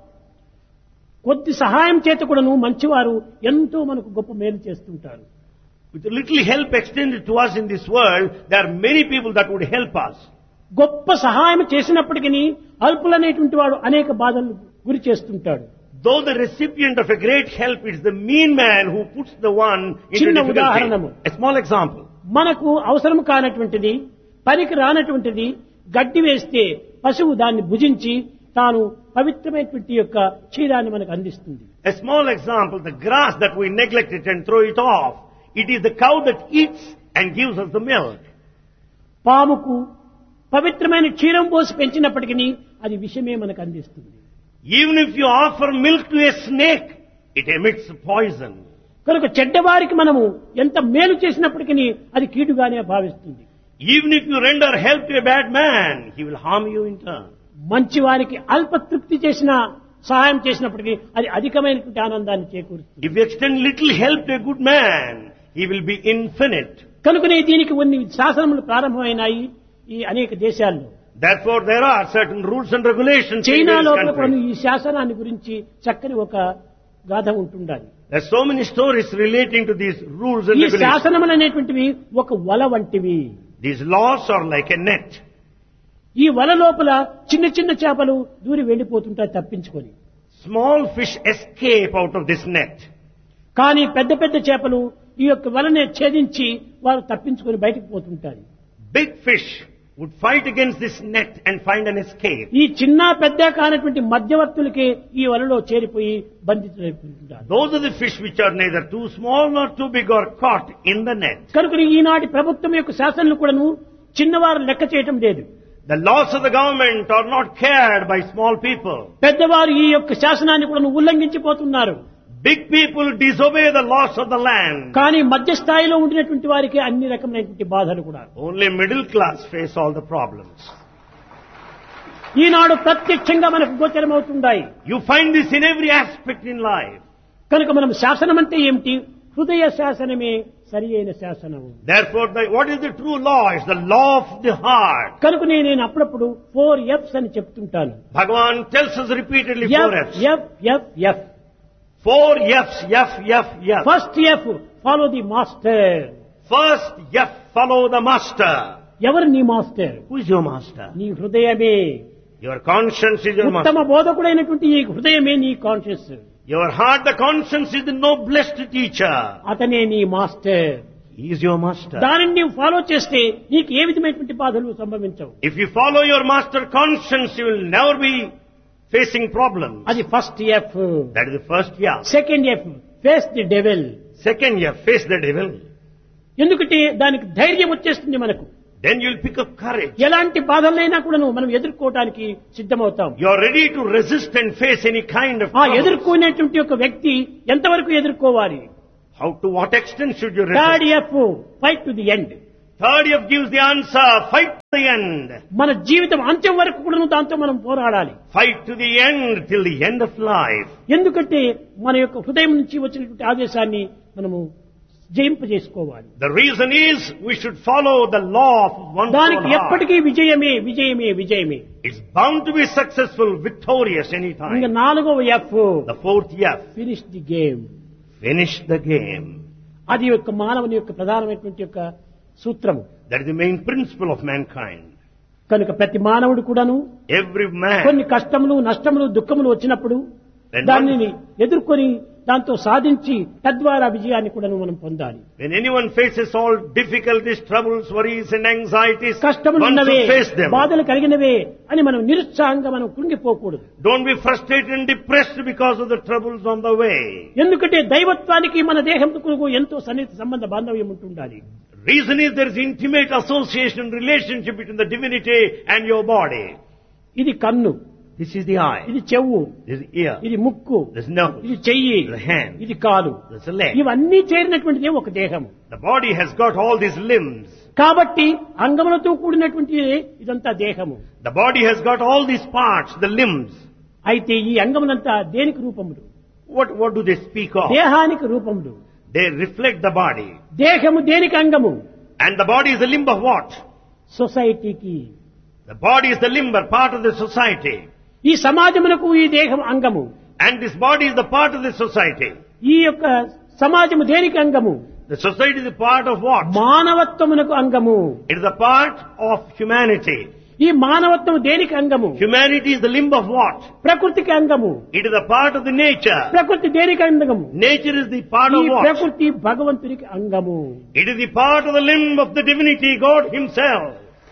కొద్ది సహాయం చేత కూడాను మంచివారు ఎంతో మనకు గొప్ప మేలు చేస్తుంటారు. With a little help extended to us in this world, there are many people that would help us. గొప్ప సహాయం చేసినప్పటికీ అల్పులనేటువంటి వాడు అనేక బాధలు గురి చేస్తుంటాడు. Though the recipient of a great help is the mean man who puts the one into చిన్న difficulty. ఉదాహరణము. A small example. మనకు అవసరం కానటువంటిది, పనికి రానటువంటిది గడ్డి వేస్తే పశువు దాన్ని భుజించి తాను పవిత్రమైనటువంటి యొక్క క్షీరాన్ని మనకు అందిస్తుంది. A small example, the grass that we neglect it and throw it off, it is the cow that eats and gives us the milk. పాముకు పవిత్రమైన క్షీరం పోసి పెంచినప్పటికీ అది విషమే మనకు అందిస్తుంది. Even if you offer milk to a snake, it emits poison. కనుక చెడ్డవారికి మనము ఎంత మేలు చేసినప్పటికీ అది కీడుగానే భావిస్తుంది. Even if you render help to a bad man, he will harm you in turn. మంచి వారికి అల్ప తృప్తి చేసిన సహాయం చేసినప్పటికీ అది అధికమైనటువంటి ఆనందాన్ని చేకూరుస్తుంది. If you extend little help to a good man, he will be infinite. కనుకనే దీనికి కొన్ని శాసనములు ప్రారంభమైనాయి ఈ అనేక దేశాల్లో. Therefore, there are certain rules and regulations in China various లోపల కూడా countries. ఈ శాసనాన్ని గురించి చక్కని ఒక గాథ ఉంటుండాలి. There are so many stories relating to these rules and ఈ regulations. శాసనములు అనేటువంటివి ఒక వల వంటివి. These laws are like a net. ఈ వల లోపల చిన్న చిన్న చేపలు దూరి వెళ్లిపోతుంటాయి తప్పించుకొని. Small fish escape out of this net. కానీ పెద్ద పెద్ద చేపలు ఈ యొక్క వలనే ఛేదించి వారు తప్పించుకొని బయటకు పోతుంటారు. Big fish would fight against this net and find an escape. ఈ చిన్న పెద్ద కానటువంటి మధ్యవర్తులకే ఈ వలలో చేరిపోయి బంధితులైపోతుంటారు. Those are the fish which are neither too small nor too big are caught in the net. కనుక ఈనాటి ప్రభుత్వం యొక్క శాసనలు కూడాను చిన్నవారు లెక్క చేయటం లేదు. The laws of the government are not cared by small people. పెద్దవారు ఈ యొక్క శాసనాన్ని కూడా ఉల్లంఘించిపోతున్నారు. Big people disobey the laws of the land. కానీ మధ్య స్థాయిలో ఉండినటువంటి వారికి అన్ని రకమైనటువంటి బాధలు కూడా. Only middle class face all the problems. ఈనాడు ప్రత్యక్షంగా మనకు గోచరమవుతుంటాయి. You find this in every aspect in life. కనుక మనం శాసనం అంటే ఏమిటి? హృదయ శాసనమే సరి అయిన శాసనము. Therefore, the, what is the true law? It's the law of the heart. కనుక నేను అప్పుడప్పుడు ఫోర్ ఎఫ్స్ అని చెప్తుంటాను. Bhagavan tells us repeatedly four F's. F F F Four F's, F, F, F. First F follow the master. First F, follow the master. ఎవరు నీ master? Who is your master? నీ హృదయమే. Your conscience is your ఉత్తమ master. బోధకుడైనటువంటి ఈ హృదయమే నీ conscious. Your heart, the conscience, is the noblest teacher. అతనే నీ master. He is your master. దానిని నీవు ఫాలో చేస్తే నీకు ఏ విధమైనటువంటి బాధలు సంభవించవు. If you follow your master conscience, you will never be facing problems. అది first F. That is the first F. Second F face the devil. Second F, face the devil. ఎందుకంటే దానికి ధైర్యం వచ్చేస్తుంది మనకు. Then you will pick up courage. ఎలాంటి బాధలైనా కూడా మనం ఎదుర్కోవడానికి సిద్ధమవుతాం. You are ready to resist and face any kind of ఆ troubles. ఎదుర్కొనేటువంటి ఒక వ్యక్తి ఎంతవరకు ఎదుర్కోవాలి? How, to what extent should you resist? Third F fight to the end. Third F gives the answer, fight to the end. మన జీవితం అంత్యం వరకు కూడా దాంతో మనం పోరాడాలి. Fight to the end till the end of life. ఎందుకంటే మన యొక్క హృదయం నుంచి వచ్చినటువంటి ఆదేశాన్ని మనము జయింపజేసుకోవాలి. The reason is we should follow the law of one's own దానికి heart. ఎప్పటికీ విజయమే విజయమే విజయమే. It's bound to be successful, victorious ఇంకా anytime. నాలుగవ F The fourth F, finish the game. finish the game. అది యొక్క మానవుని యొక్క ప్రధానమైనటువంటి యొక్క సూత్రము. That is the main principle of mankind. కనుక ప్రతి మానవుడు కూడాను Every man, కొన్ని కష్టములు నష్టములు దుఃఖములు వచ్చినప్పుడు Then దానిని ఎదుర్కొని దాంతో సాధించి తద్వారా విజయాన్ని కూడా మనం పొందాలి. when anyone faces all difficulties, troubles, worries and anxieties, కష్టములు one ఉన్నవే should face them. బాధలు కలిగినవే అని మనం నిరుత్సాహంగా మనం కృంగిపోకూడదు. Don't be frustrated and depressed because of the troubles on the way. ఎందుకంటే దైవత్వానికి మన దేహంకు ఎంతో సన్నిహిత సంబంధ బాంధవ్యం ఉంటుండాలి. Reason is there is intimate association, relationship between the divinity and your body. ఇది కన్ను, This is the eye, ఇది చెవు, this is the ear, ఇది ముక్కు, this is nose, ఇది చెయ్యి, the hand, ఇది కాలు. this is the leg. ఇవన్నీ చేరినటువంటిదే ఒక దేహం. The body has got all these limbs. కాబట్టి అంగములతో కూడినటువంటి ఇదంతా దేహము. The body has got all these parts, the limbs. అయితే ఈ అంగములంతా దేనికి రూపములు? What, what do they speak of? దేహానికి రూపములు. They reflect the body. దేహము దేనికి అంగము? And the body is the limb of what? సొసైటీకి. The body is the limb or part of the society. ఈ సమాజమునకు ఈ దేహం అంగము. And this body is the part of the society. ఈ యొక్క సమాజము దేనికి అంగము? The society is the part of what? మానవత్వమునకు అంగము. It is the part of humanity. ఈ మానవత్వం దేనికి అంగము? Humanity is the limb of what? ప్రకృతికి అంగము. It is the part of the nature. ప్రకృతి దేనికి అంగము? Nature is the part ఈ of what? ప్రకృతి భగవంతునికి అంగము. It is the part of the limb of the divinity, God Himself.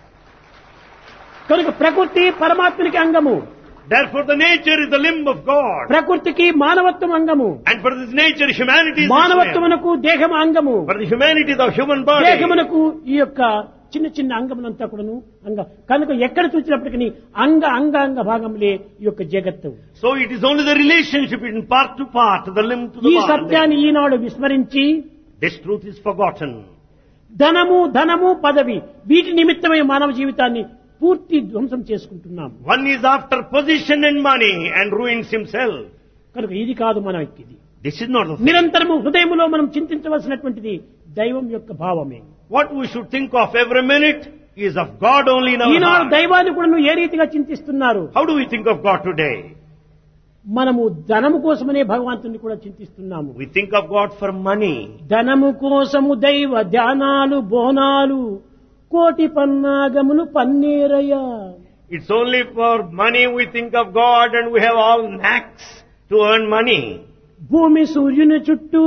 కనుక ప్రకృతి పరమాత్మనికి అంగము. Therefore the nature is the limb of God. ప్రకృతికి మానవత్వం అంగము. And for this nature, humanity is the limb. మానవత్వమునకు దేహం అంగము. For the humanity, the human body. దేహమునకు ఈ యొక్క చిన్న చిన్న అంగములంతా కూడాను అంగ కనుక ఎక్కడ చూసినప్పటికీ అంగ అంగ అంగ భాగములే ఈ యొక్క జగత్తు. So it is only the relationship between part to part, the limb to the ఈ body. సత్యాన్ని ఈనాడు విస్మరించి This truth is forgotten. ధనము ధనము పదవి వీటి నిమిత్తమై మానవ జీవితాన్ని పూర్తి ధ్వంసం చేసుకుంటున్నాం. One is after position and money and ruins himself. కనుక ఇది కాదు మనం ఇది. This is not the thing. నిరంతరము హృదయములో మనం చింతించవలసినటువంటిది దైవం యొక్క భావమే. What we should think of every minute is of God only in our Eenadu heart. దైవాన్ని కూడా నువ్వు ఏ రీతిగా చింతిస్తున్నారు? How do we think of God today? మనము ధనము కోసమనే భగవంతుని కూడా చింతిస్తున్నాము. We think of God for money. ధనము కోసము దైవ ధ్యానాలు బోనాలు కోటి పన్నాగములు పన్నీరయ్య. It's only for money we think of God and we have all knacks to earn money. భూమి సూర్యుని చుట్టూ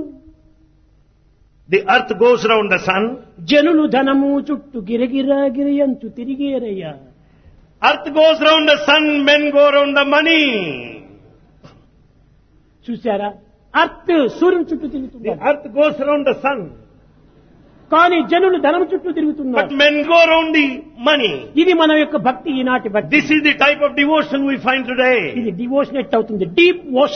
The earth goes round the sun. జనులు ధనము చుట్టూ గిరగిరా గిరియంచు తిరిగేరయ్య. Earth goes round the sun, men go round the money. చూశారా? అర్త్ సూర్యుని చుట్టూ The తిరుగుతుంది. earth goes round the sun, కానీ జనులు ధనం చుట్టూ but తిరుగుతున్నారు. men go round the money. ఇది మన యొక్క భక్తి, ఈనాటి భక్తి. This is the type of devotion we find today. ఇది డివోషన్ ఎట్ అవుతుంది, deep ocean.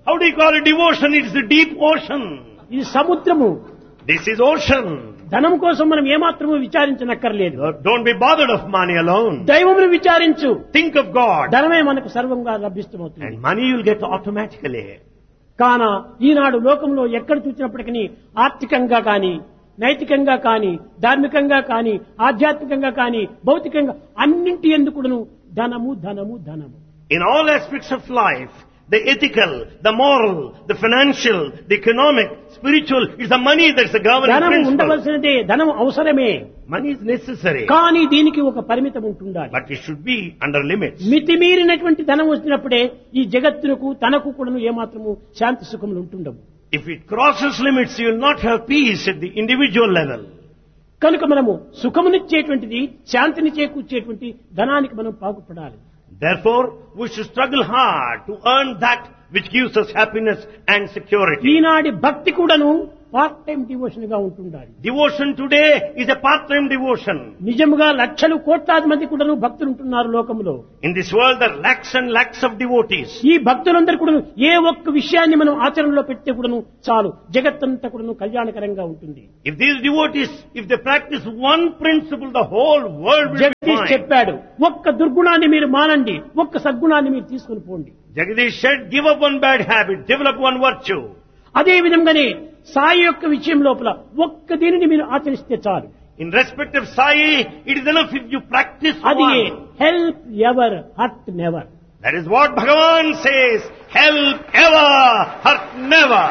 How do you call it devotion? It's the deep ocean. ఇది సముద్రము. This is ocean. ధనం కోసం మనం ఏమాత్రము విచారించనక్కర్లేదు. Don't be bothered of money alone. దైవమును విచారించు. Think of God. ధనమే మనకు సర్వంగా లభిస్తుంది. And money you'll get automatically. కాన ఈనాడు లోకంలో ఎక్కడ చూసినప్పటికీ ఆర్థికంగా కానీ, నైతికంగా కానీ, ధార్మికంగా కానీ, ఆధ్యాత్మికంగా కానీ, భౌతికంగా అన్నింటి ఎందుకును ధనము ధనము ధనము. In all aspects of life, the ethical, the moral, the financial, the economic, spiritual, it's the money that's the governing ధనం principle. ఉండవలసినదే, ధనం అవసరమే. Money is necessary. కానీ దీనికి ఒక పరిమితం ఉంటుండాలి. But it should be under limits. మితిమీరినటువంటి ధనం వచ్చినప్పుడే ఈ జగత్తునకు తనకు కూడాను ఏమాత్రము శాంతి సుఖములు ఉంటుండవు. If it crosses limits, you will not have peace at the individual level. కనుక మనము సుఖమునిచ్చేటువంటిది, శాంతిని చేకూర్చేటువంటి ధనానికి మనం పాకుపడాలి. Therefore, we should struggle hard to earn that which gives us happiness and security. ఈనాటి భక్తి కూడాను పార్ట్ టైం డివోషన్ గా ఉంటుండాలి. Devotion today is a part-time devotion. నిజముగా లక్షలు కోట్లాది మంది కూడాను భక్తులు ఉంటున్నారు లోకములో. In this world, there are lakhs and lakhs of devotees. ఈ భక్తులందరూ కూడాను ఏ ఒక్క విషయాన్ని మనం ఆచరణలో పెడితే కూడాను చాలు, జగత్తంతా కూడాను కళ్యాణకరంగా ఉంటుంది. If these devotees, if they practice one principle, the whole world will be Jagadish fine. చెప్పాడు, ఒక్క దుర్గుణాన్ని మీరు మానండి, ఒక్క సద్గుణాన్ని మీరు తీసుకుని పోండి. Jagadish said, give up one bad habit, develop one virtue. అదే విధంగానే సాయి యొక్క విషయం లోపల ఒక్క దీనిని మీరు ఆచరిస్తే చాలు. In respect of Sai, it is enough if you practice అది one. Help ever hurt never. That is what Bhagavan says, help ever, hurt never.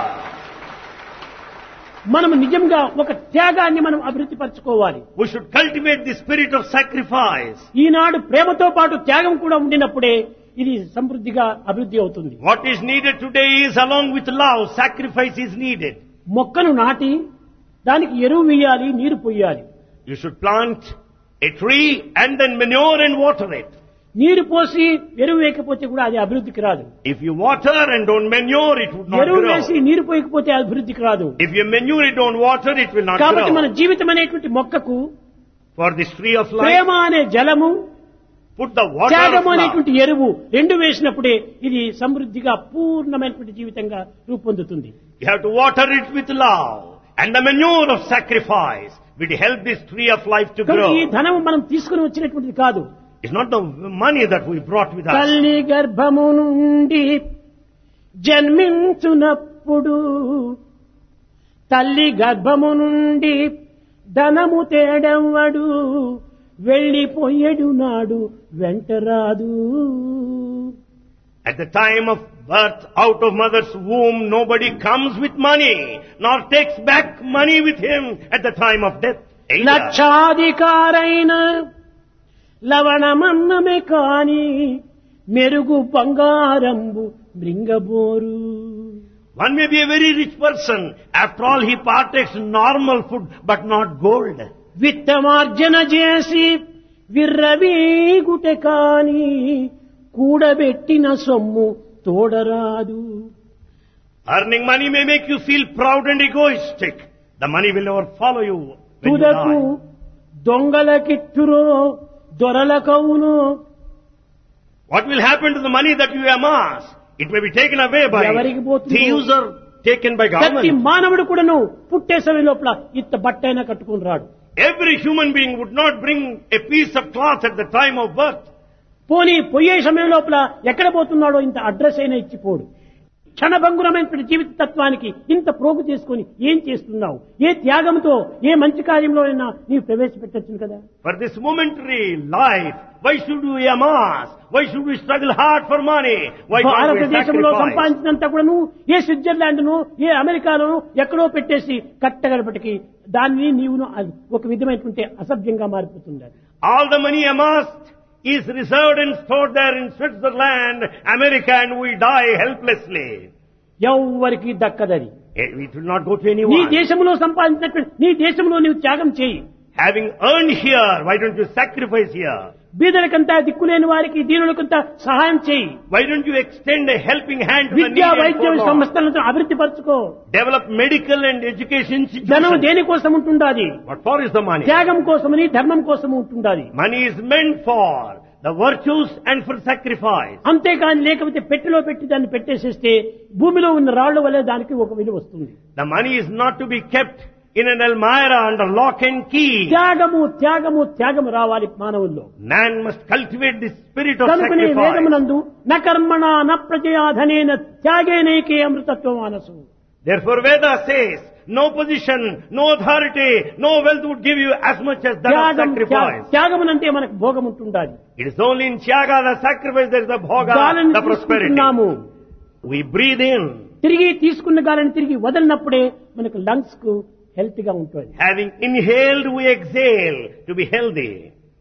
మనం నిజంగా ఒక త్యాగాన్ని మనం అభివృద్ధి పరచుకోవాలి. We should cultivate the spirit of sacrifice. ఈనాడు ప్రేమతో పాటు త్యాగం కూడా ఉండినప్పుడే ఇది సమృద్ధిగా అభివృద్ధి అవుతుంది. What is needed today is along with love, sacrifice is needed. మొక్కను నాటి దానికి ఎరువు వేయాలి, నీరు పొయ్యాలి. You should plant a tree and then manure and water it. నీరు పోసి ఎరువు వేయకపోతే కూడా అది అభివృద్ధికి రాదు. If you water and don't manure, it would not ఎరువు grow. వేసి నీరు పోయకపోతే అభివృద్ధికి రాదు. If you manure it, don't water, it will not కాబట్టి మన grow. జీవితం అనేటువంటి మొక్కకు For this tree of life, ప్రేమ అనే జలము, put the water of త్యాగము love. అనేటువంటి ఎరువు రెండు వేసినప్పుడే ఇది సమృద్ధిగా పూర్ణమైనటువంటి జీవితంగా రూపొందుతుంది. You have to water it with love. And the manure of sacrifice will help this tree of life to కనుక ఈ grow. ధనం మనం తీసుకుని వచ్చినటువంటిది కాదు. It's not the money that we brought with us. తల్లి గర్భము నుండి జన్మించునప్పుడు, తల్లి గర్భము నుండి ధనము తేడెవ్వడు, వెళ్ళిపోయేడు నాడు వెంటరాదు. At the time of birth, out of mother's womb, nobody comes with money, nor takes back money with him at the time of death. either. లక్షాధికారైన లవణమన్నమే కాని మెరుగు బంగారంబు మృంగబోరు. One may be a very rich person. After all, he partakes normal food, but not gold. విత్తమార్జన చేసి విర్రవీగుటె కాని కూడబెట్టిన సొమ్ము తోడరాదు. Earning money may make you feel proud and egoistic. The money will never follow you when you తుదకు die. దొంగలకిత్తురో దొరలకవును. What will happen to the money that you amass? It may be taken away by ఎవరికి పోతుందో? thieves or taken by ప్రతి government. మానవుడు కూడాను పుట్టే సమయం లోపల ఇంత బట్టైనా కట్టుకుని రాడు. Every human being would not bring a piece of cloth at the time of birth. పోనీ పోయే సమయం లోపల ఎక్కడ పోతున్నాడో ఇంత అడ్రస్ అయినా ఇచ్చిపోడు. క్షణభంగురమైనటువంటి జీవిత తత్వానికి ఇంత ప్రోగు చేసుకుని ఏం చేస్తున్నావు? ఏ త్యాగంతో ఏ మంచి కార్యంలో అయినా నీవు ప్రవేశపెట్టచ్చు కదా. For this momentary life, why should we amass? Why should we struggle hard for money? Why can't we భారతదేశంలో sacrifice? సంపాదించినంత కూడాను ఏ స్విట్జర్లాండ్ ను ఏ అమెరికాను ఎక్కడో పెట్టేసి కట్టగలపటికి దాన్ని నీవును అది ఒక విధమైనటువంటి అసభ్యంగా మారిపోతుంది. All the money amassed is reserved and stored there in Switzerland, America, and we die helplessly. ఎవ్వరికి దక్కదది. It will not go to నీ anyone. దేశంలో సంపాదించినటువంటి నీ దేశంలో నీవు త్యాగం చేయి. Having earned here, why don't you sacrifice here? బీదలకంతా దిక్కులేని వారికి దీనులకంతా సహాయం చేయి. Why don't you extend a helping hand to the విద్యా needy and వైద్య forlorn? సంస్థలను అభివృద్ధి పరచుకో. Develop medical and education ధనం institutions. దేనికోసం ఉంటుండాది? What for is the money? త్యాగం కోసమని ధర్మం కోసము ఉంటుండాది. Money is meant for the virtues and for sacrifice. అంతేకాని లేకపోతే పెట్టెలో పెట్టి దాన్ని పెట్టేసేస్తే భూమిలో ఉన్న రాళ్ల వలె దానికి ఒక విలువ వస్తుంది. The money is not to be kept in an almirah under lock and key. త్యాగము త్యాగము త్యాగము రావాలి మానవుల్లో. Man must cultivate the spirit of కనుకనే sacrifice. వేదమునందు న కర్మణ న ప్రజయా ధనేన త్యాగేనైకే అమృతత్వం మనసు. Therefore Veda says, no position, no authority, no wealth would give you as much as that of త్యాగం sacrifice. త్యాగమునంటే మనకు భోగం ఉంటుండాలి. It is only in Tyaga, the sacrifice, there is the bhoga, గాలిని the prosperity. తీసుకుంటున్నాము. We breathe in. తిరిగి తీసుకున్న గాలిని తిరిగి వదలినప్పుడే మనకు లంగ్స్ కు హెల్త్ గా ఉంటుంది. Having inhaled, we exhale to be healthy.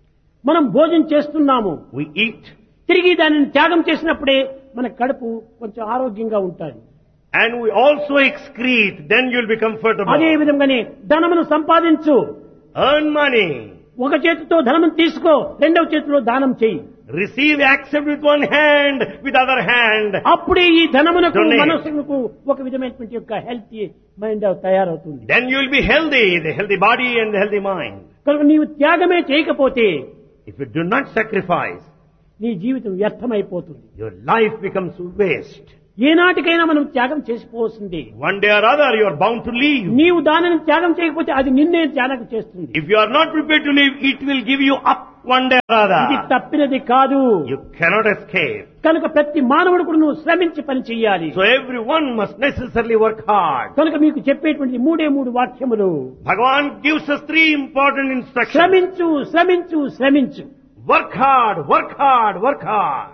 మనం భోజనం చేస్తున్నాము. We eat. తిరిగి దానిని త్యాగం చేసినప్పుడే మన కడుపు కొంచెం ఆరోగ్యంగా ఉంటుంది. And we also excrete, then you'll be comfortable. అదే విధంగానే ధనమును సంపాదించు. Earn money. ఒక చేతితో ధనమును తీసుకో, రెండవ చేతిలో దానం చేయి. Receive, accept with one hand, with other hand. అప్పుడే ఈ ధనమునకు Donate. మనసుకు ఒక విధమైనటువంటి యొక్క హెల్తీ మైండ్ తయారవుతుంది. Then you will be healthy, the healthy body and the healthy mind. కనుక నీవు త్యాగమే చేయకపోతే If you do not sacrifice, నీ జీవితం వ్యర్థమైపోతుంది. your life becomes waste. ఏనాటికైనా మనం త్యాగం చేసిపోవలసింది. One day or other, you are bound to leave. నీవు దానిని త్యాగం చేయకపోతే అది నిన్నే త్యాగం చేస్తుంది. If you are not prepared to leave, it will give you up one day or ఇది other. తప్పినది కాదు. You cannot escape. కనుక ప్రతి మానవుడు కూడా నువ్వు శ్రమించి పని చెయ్యాలి. So everyone must necessarily work hard. కనుక మీకు చెప్పేటువంటి మూడే మూడు వాక్యములు. Bhagavan gives us three important instructions. శ్రమించు శ్రమించు శ్రమించు. Work hard, work hard, work hard.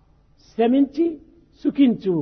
శ్రమించి సుఖించు.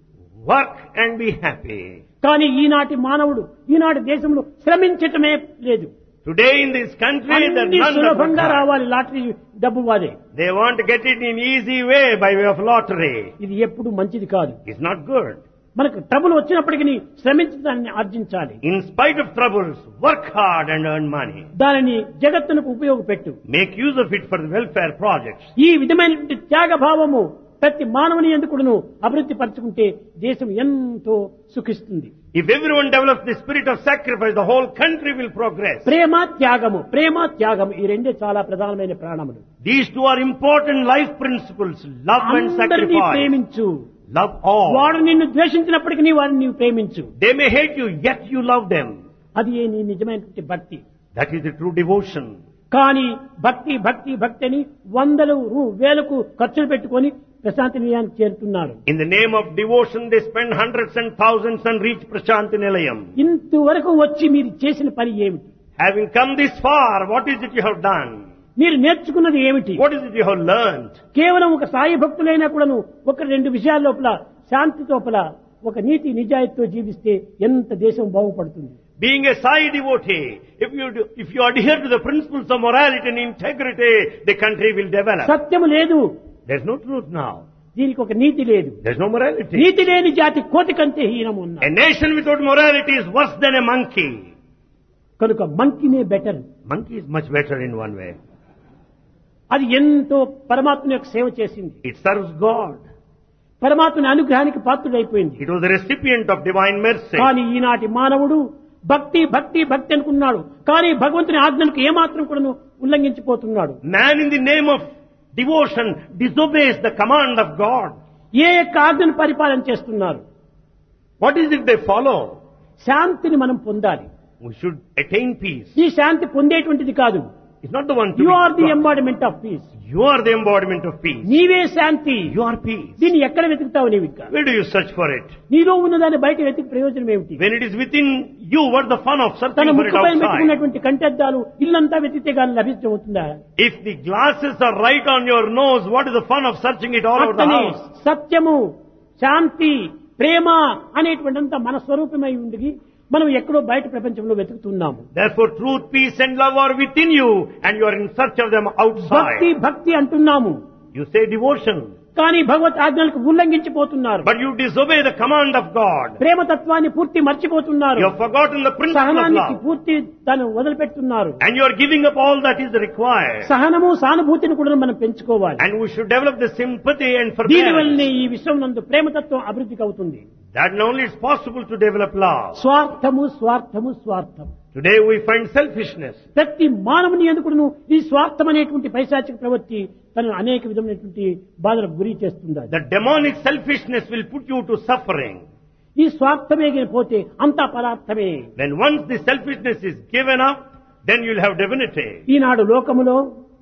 Work and be happy. కానీ ఈనాటి మానవుడు ఈనాటి దేశంలో శ్రమించటమే లేదు. Today in this country, there అన్ని are none that work సులభంగా hard. రావాలి లాటరీ డబ్బు వాదే. They want to get it in easy way by way of lottery. ఇది ఎప్పుడు మంచిది కాదు. It's not good. మనకు ట్రబుల్ వచ్చినప్పటికీ శ్రమించి దాన్ని ఆర్జించాలి. In spite of troubles, work hard and earn money. దానిని జగత్తునకు ఉపయోగపెట్టు. Make use of it for the welfare projects. ఈ విధమైనటువంటి త్యాగ భావము ప్రతి మానవుని ఎందుకును అభివృద్ధి పరచుకుంటే దేశం ఎంతో సుఖిస్తుంది. If everyone develops the spirit of sacrifice, the whole country will progress. ప్రేమ త్యాగము ప్రేమ త్యాగము ఈ రెండే చాలా ప్రధానమైన ప్రాణములు. These two are important life principles. Love and అందరినీ sacrifice. ప్రేమించు. Love all. వాడు నిన్ను ద్వేషించినప్పటికీ వాడిని నీవు ప్రేమించు. They may hate you, yet you love them. అది ఏ నీ నిజమైనటువంటి భక్తి. That is the true devotion. కానీ భక్తి భక్తి భక్తి అని వందలు రూ- వేలకు ఖర్చులు పెట్టుకొని ప్రశాంతి నిలయానికి చేరుతున్నారు. In the name of devotion, they spend hundreds and thousands and reach Prashanti Nilayam. ఇంతవరకు వచ్చి మీరు చేసిన పని ఏమిటి? Having come this far, what is it you have done? మీరు నేర్చుకున్నది ఏమిటి? What is it you have learned? కేవలం ఒక సాయి భక్తులైనా కూడాను ఒక రెండు విషయాల లోపల శాంతి లోపల ఒక నీతి నిజాయితీతో జీవిస్తే ఎంత దేశం బాగుపడుతుంది. Being a Sai devotee, if you do, if you adhere to the principles of morality and integrity, the country will develop. సత్యము లేదు. There's no truth now. దీనికి ఒక నీతి లేదు. There's no morality. నీతి లేని జాతి కోతి కంటే హీనము A ఉన్నారు. nation without morality is worse than a monkey. కనుక మంకినే better. Monkey is much better in one way. అది ఎంతో పరమాత్మ యొక్క సేవ చేసింది. It serves God. పరమాత్మని అనుగ్రహానికి పాత్రుడైపోయింది. It was the recipient of divine mercy. కానీ ఈనాటి మానవుడు భక్తి భక్తి భక్తి అనుకున్నాడు. కానీ భగవంతుని ఆజ్ఞలకు ఏమాత్రం కూడా ఉల్లంఘించిపోతున్నాడు. Man in the name of devotion disobeys the command of God. ఏ యొక్క ఆజ్ఞను పరిపాలన చేస్తున్నారు? What is it they follow? శాంతిని మనం పొందాలి. We should attain peace. ఈ శాంతి పొందేటువంటిది కాదు. It's not the one to you be are the God. Embodiment of piece. You are the embodiment of peace. నీవే శాంతి. You are peace. దీన్ని ఎక్కడ వెతుకుతావు నీవు ఇంకా? Where do you search for it? నీలో ఉన్నదాన్ని బయట వెతికి ప్రయోజనం ఏమిటి? When it is within you, what's the fun of తన searching for it ముక్కుపై outside? పెట్టుకున్నటువంటి కంటెద్దాలు ఇల్లంతా వెతికితే గాని లభించవుతుందా? If the glasses are right on your nose, what is the fun of searching it all over the అట్లనే house? సత్యము శాంతి ప్రేమ అనేటువంటింత మన స్వరూపమై ఉండి మనం ఎక్కడో బయట ప్రపంచంలో వెతుకుతున్నాము. Therefore, truth, peace and love are within you and you are in search of them భక్తి outside. భక్తి అంటున్నాము. You say devotion, కానీ భగవత్ ఆజ్ఞలకు ఉల్లంఘించిపోతున్నారు. but you disobey the command of God. ప్రేమతత్వాన్ని పూర్తి మర్చిపోతున్నారు. You have forgotten the principle of సహనానికి love. పూర్తి తను వదిలిపెడుతున్నారు. And you are giving up all that is required. సహనము సానుభూతిని కూడా మనం పెంచుకోవాలి. And we should develop the sympathy and దీని forbearance. వల్లనే ఈ విశ్వం నందు ప్రేమతత్వం అభివృద్ధికి అవుతుంది. That only is possible to develop love. స్వార్థము స్వార్థము స్వార్థం. Today we find selfishness. ప్రతి మానవుని ఎందుకును ఈ స్వార్థం అనేటువంటి పైశాచిక ప్రవృత్తి తనను అనేక విధమైనటువంటి బాధలకు గురి చేస్తుంది. The demonic selfishness will put you to suffering. ఈ స్వార్థమే పోతే అంతా పరార్థమే. When once the selfishness is given up, then you'll have divinity. ఈనాడు లోకములో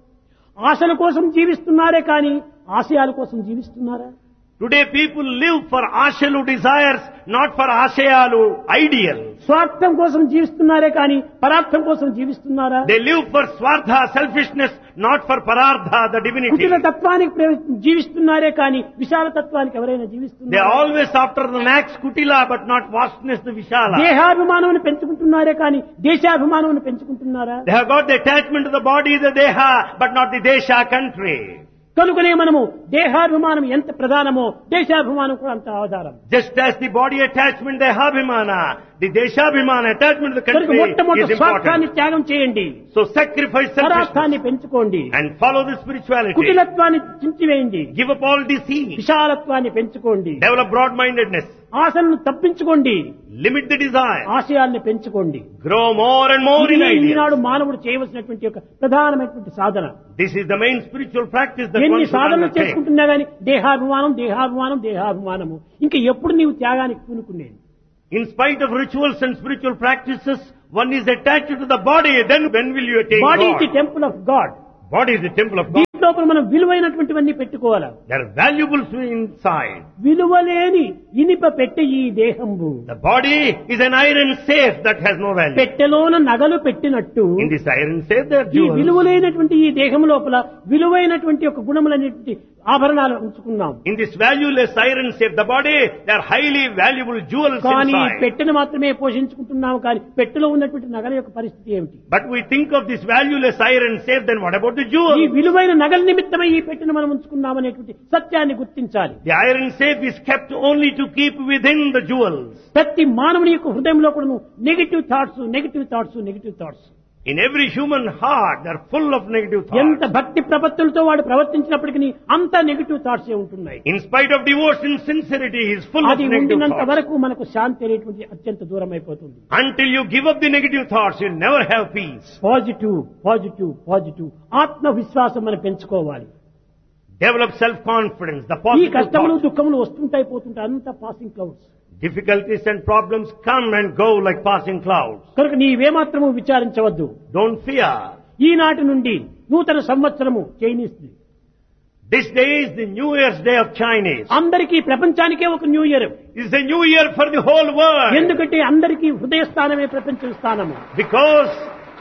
ఆశల కోసం జీవిస్తున్నారే కానీ ఆశయాల కోసం జీవిస్తున్నారా? Today people live for ashalu desires, not for ashayalu ideals. స్వార్థం కోసం జీవిస్తున్నారే కానీ పరార్థం కోసం జీవిస్తున్నారా? They live for swartha, selfishness, not for parardha, the divinity. కుటిల తత్వానికి ప్రే- జీవిస్తున్నారే కానీ విశాల తత్వానికి ఎవరైనా They జీవిస్తున్నారా? are always after the max kutila, but not vastness, the vishala. దేహాభిమానం పెంచుకుంటున్నారే కానీ దేశాభిమానం పెంచుకుంటున్నారా? They have got the attachment to the body, the deha, but not the desha country. కనుకనే మనము దేహాభిమానం ఎంత ప్రధానమో దేశాభిమానం కూడా అంత ఆధారం. Just as the body attachment, the dehabhimana, the deshabhimana attachment to the కనుక country మొట్టమొదటి is స్వార్థాన్ని important. త్యాగం చేయండి, So sacrifice selfishness పరార్థాన్ని పెంచుకోండి, and follow the spirituality. కుటిలత్వాన్ని చించివేయండి, Give up all deceit. విశాలత్వాన్ని పెంచుకోండి, Develop broad-mindedness. ఆశలను తప్పించుకోండి, Limit the desire. ఆశయాల్ని పెంచుకోండి. Grow more and more in ఇదే ఈనాడు ideas. మానవుడు చేయవలసినటువంటి ఒక ప్రధానమైనటువంటి సాధన. This is the main spiritual practice that ఎన్ని one should సాధనలు undertake. చేసుకుంటున్నా గానీ దేహాభిమానం దేహాభిమానం దేహాభిమానము ఇంకా ఎప్పుడు నీవు త్యాగానికి పూనుకునేది? In spite of rituals and spiritual practices, one is attached to the body. Then when will you attain body is the God? Temple of God. Body is the temple of God. దీంట్లో మనం విలువైనటువంటివన్నీ పెట్టుకోవాలా. There are valuables inside. విలువలేని ఇనిప పెట్టె ఈ దేహంబు. The body is an iron safe that has no value. పెట్టెలోన నగలు పెట్టినట్టు In this iron safe there are ఈ jewels. విలువలేనటువంటి ఈ దేహం లోపల విలువైనటువంటి ఒక గుణములనేటువంటి ఆభరణాలు ఉంచుకున్నాం. In this valueless iron safe, the body, there are highly valuable jewels కానీ inside. పెట్టెను మాత్రమే పోషించుకుంటున్నాము కానీ పెట్టెలో ఉన్నటువంటి నగల యొక్క పరిస్థితి ఏమిటి? But we think of this valueless iron safe, then what about the ఈ jewels? విలువైన నగల నిమిత్తమై ఈ పెట్టెను మనం ఉంచుకున్నామనేటువంటి సత్యాన్ని గుర్తించాలి. The iron safe is kept only to keep within the jewels. ప్రతి మానవుని యొక్క హృదయంలో కూడా negative thoughts negative thoughts negative thoughts. In every human heart, they are full of negative ఎంత thoughts. భక్తి ప్రపత్తులతో వాడు ప్రవర్తించినప్పటికీ అంత నెగిటివ్ థాట్స్ ఉంటున్నాయి. In spite of devotion, sincerity, he is full of అది negative ఉండినంత thoughts. వరకు మనకు శాంతి అనేటువంటి అత్యంత దూరం అయిపోతుంది. Until you give up the negative thoughts, you'll never have peace. Positive positive positive ఆత్మవిశ్వాసం మనం పెంచుకోవాలి. Develop self-confidence, the ఈ positive కష్టములు thoughts. దుఃఖములు వస్తుంటాయి పోతుంటాయి అంత passing clouds. Difficulties and problems come and go like passing clouds. కనుక నీవేమాత్రము విచారించవద్దు. Don't fear. ఈనాటి నుండి నూతన సంవత్సరము Chinese the. This day is the New Year's Day of Chinese. అందరికీ ప్రపంచానికే ఒక new year. It's a new year for the whole world. ఎందుకంటే అందరికీ హృదయ స్థానమే ప్రపంచ స్థానము. Because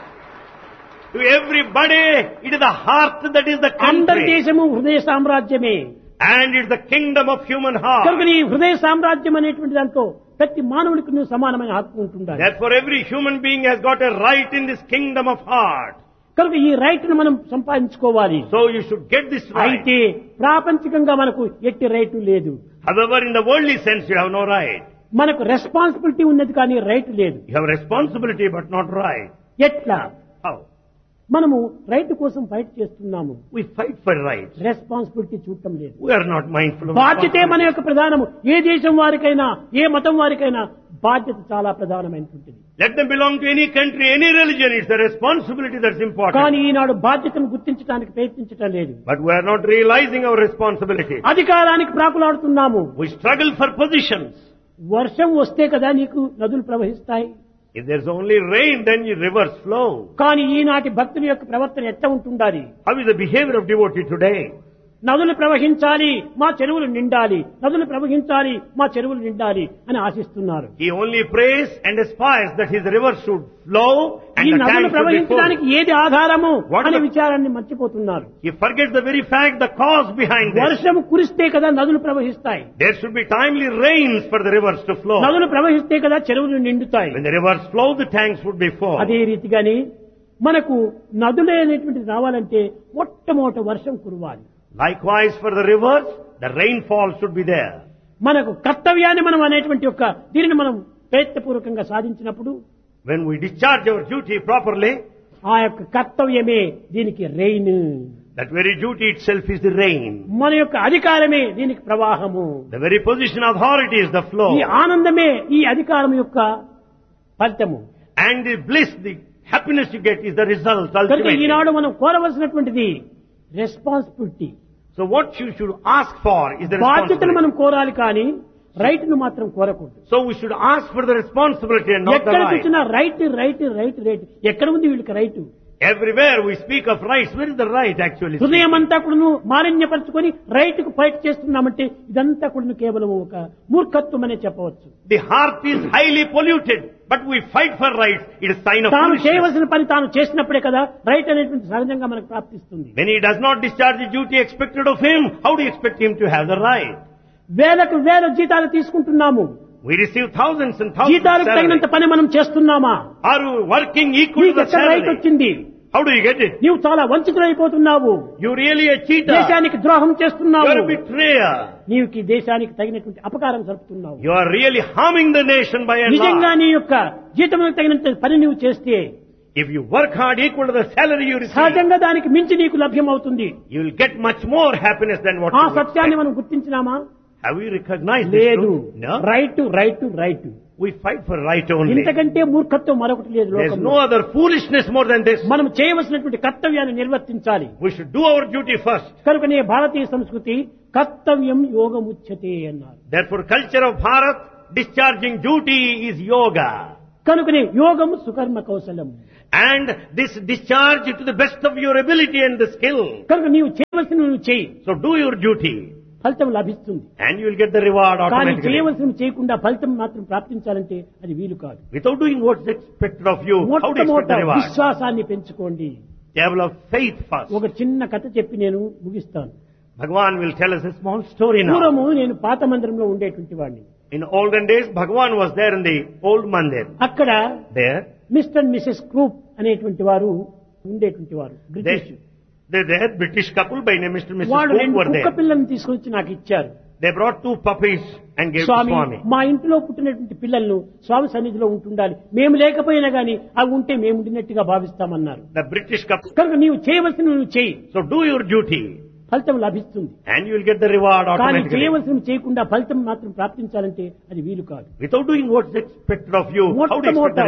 to everybody, it is the heart that is the అందరి country. దేశము హృదయ సామ్రాజ్యమే. And it's the kingdom of human heart. కనుక నీ హృదయ సామ్రాజ్యం అనేటువంటి దాంతో ప్రతి మానవుడికి నువ్వు సమానమైన హక్కు ఉంటుండాలి. Therefore every human being has got a right in this kingdom of heart. కనుక ఈ రైట్ ను మనం సంపాదించుకోవాలి. So you should get this right. అయితే ప్రాపంచికంగా మనకు ఎట్టి రైటు లేదు. However, in the worldly sense, you have no right. మనకు రెస్పాన్సిబిలిటీ ఉన్నది కానీ రైట్ లేదు. You have responsibility but not right. ఎట్లా? How? మనము రైట్ కోసం ఫైట్ చేస్తున్నాము, We fight for rights. Responsibility చూడటం లేదు. We are not mindful of బాధ్యతే మన responsibility. యొక్క ప్రధానము. ఏ దేశం వారికైనా ఏ మతం వారికైనా బాధ్యత చాలా ప్రధానమైనటువంటిది. Let them belong to any country, any religion. It's the responsibility that's కానీ important. ఈనాడు బాధ్యతను గుర్తించడానికి ప్రయత్నించటం లేదు. But we are not realizing our responsibility. అధికారానికి ప్రాకులాడుతున్నాము. We struggle for positions. వర్షం వస్తే కదా నీకు నదులు ప్రవహిస్తాయి. If there's only rain, then your rivers flow. కానీ ఈనాటి భక్తుని యొక్క ప్రవర్తన ఎట్లా ఉంటుండాలి? How is the behavior of devotee today? నదులు ప్రవహించాలి, మా చెరువులు నిండాలి, నదులు ప్రవహించాలి, మా చెరువులు నిండాలి అని ఆశిస్తున్నారు. He only prays and aspires that his rivers should flow and ఈ the నదులు tanks should be ప్రవహించడానికి full. ఏది ఆధారము What అనే is the- విచారాన్ని మర్చిపోతున్నారు. He forgets the very fact, the cause behind this. వర్షం కురిస్తే కదా నదులు ప్రవహిస్తాయి, There should be timely rains for the rivers to flow. నదులు ప్రవహిస్తే కదా చెరువులు నిండుతాయి. When the rivers flow, the tanks would be full. అదే రీతిగాని మనకు నదులు అనేటువంటిది రావాలంటే మొట్టమొదట వర్షం కురవాలి. Likewise for the rivers, the rainfall should be there. మనకు కర్తవ్యాన్ని మనం అనేటువంటి యొక్క దీనిని మనం ప్రయత్నపూర్వకంగా సాధించినప్పుడు When we discharge our duty properly, ఆ యొక్క కర్తవ్యమే దీనికి rain. That very duty itself is the rain. మన యొక్క అధికారమే దీనికి ప్రవాహము. The very position of authority is the flow. ఈ ఆనందమే ఈ అధికారం యొక్క ఫలితము. And the bliss, the happiness you get is the result కనుక ultimately. ఈనాడు మనం కోరవలసినటువంటిది responsibility. So what you should ask for is the బాధ్యతను responsibility. మనం కోరాలి కానీ రైట్ ను మాత్రం కోరకూడదు. So we should ask for the responsibility and not the ఎక్కడ right. చూసినా రైట్ రైట్ రైట్ రైట్ ఎక్కడ ఉంది వీళ్ళకి right? Everywhere we speak of rights, where is the right actually? హృదయం అంతా కూడా మాలిన్యపరుచుకొని రైట్ కు ఫైట్ చేస్తున్నామంటే ఇదంతా కూడా కేవలం ఒక మూర్ఖత్వం అనే చెప్పవచ్చు. The heart is highly polluted, but we fight for rights. It is sign of తాను foolishness. చేయవలసిన పని తాను చేసినప్పుడే కదా రైట్ అనేటువంటి సహజంగా మనకు ప్రాప్తిస్తుంది. When he does not discharge the duty expected of him, how do you expect him to have the right? వేలకు వేల జీతాలు తీసుకుంటున్నాము. We receive thousands and thousands of జీతాలకు తగినంత salary. పని మనం చేస్తున్నామా? Are we working equal to నీకు the ఎక్కడ రైట్ salary? వచ్చింది? How do you get it? నీవు చాలా వంచితులైపోతున్నావు. You really a cheater. దేశానికి ద్రోహం చేస్తున్నావు. You are a betrayer. నీవుకి దేశానికి తగినటువంటి అపకారం జరుపుతున్నావు. You are really harming the nation by and నిజంగా large. నీ యొక్క జీతములకు తగినంత పని నీవు చేస్తే If you work hard equal to the salary you receive, సహజంగా దానికి మించి నీకు లభ్యం అవుతుంది. you will get much more happiness than what ఆ you సత్యాన్ని expect. మనం గుర్తించినామా? Have we recognized this లేదు. truth? No. Right right right We fight for right only. ఇంతకంటే మూర్ఖత్వం మరొకటి లేదు There is లోకంలో. no other foolishness more than this. మనం చేయవలసినటువంటి కర్తవ్యాన్ని నిర్వర్తించాలి. We should do our duty first. కనుకనే భారతీయ సంస్కృతి కర్తవ్యం యోగముచ్యతే అన్నారు. Therefore, culture of Bharat, discharging duty is yoga. కనుకనే యోగము సుకర్మ కౌశలం. And this discharge to the best of your ability and the skill. కనుక నీవు చేయవలసిన నువ్వు చేయి, So do your duty ఫలితం లభిస్తుంది. and you will get the reward కానీ automatically. చేయవలసిన చేయకుండా ఫలితం మాత్రం ప్రాప్తించాలంటే అది వీలు కాదు. Without doing what's expected of you, how do you expect మొట్టమొదట the reward? విశ్వాసాన్ని పెంచుకోండి. Develop faith first. ఒక చిన్న కథ చెప్పి నేను ముగిస్తాను. Bhagavan will tell us a small story now. పూర్వము నేను పాత మందిరంలో ఉండేటువంటి వాడిని. In olden days, Bhagavan was there in the old mandir. అక్కడ There, mister and Mrs Krupp అనేటువంటి వారు ఉండేటువంటి వారు they, British. they, they had British couple by name Mister and Missus వాళ్ళు Cook రెండు were కుక్క there. పిల్లల్ని తీసుకొచ్చి నాకు ఇచ్చారు. They brought two puppies and gave to Swamy, Swami. మా ఇంట్లో పుట్టినటువంటి పిల్లలను స్వామి సన్నిధిలో ఉంటుండాలి, మేము లేకపోయినా గానీ అవి ఉంటే మేము ఉండినట్టుగా భావిస్తామన్నారు. The British couple. కనుక నీవు చేయవలసిన నువ్వు చేయి, So do your duty ఫలితం లభిస్తుంది. and you will get the reward కానీ automatically. చేయవలసిన చేయకుండా ఫలితం మాత్రం ప్రాప్తించాలంటే అది వీలు కాదు. Without doing what's expected of you, how do you expect the మొట్టమొదట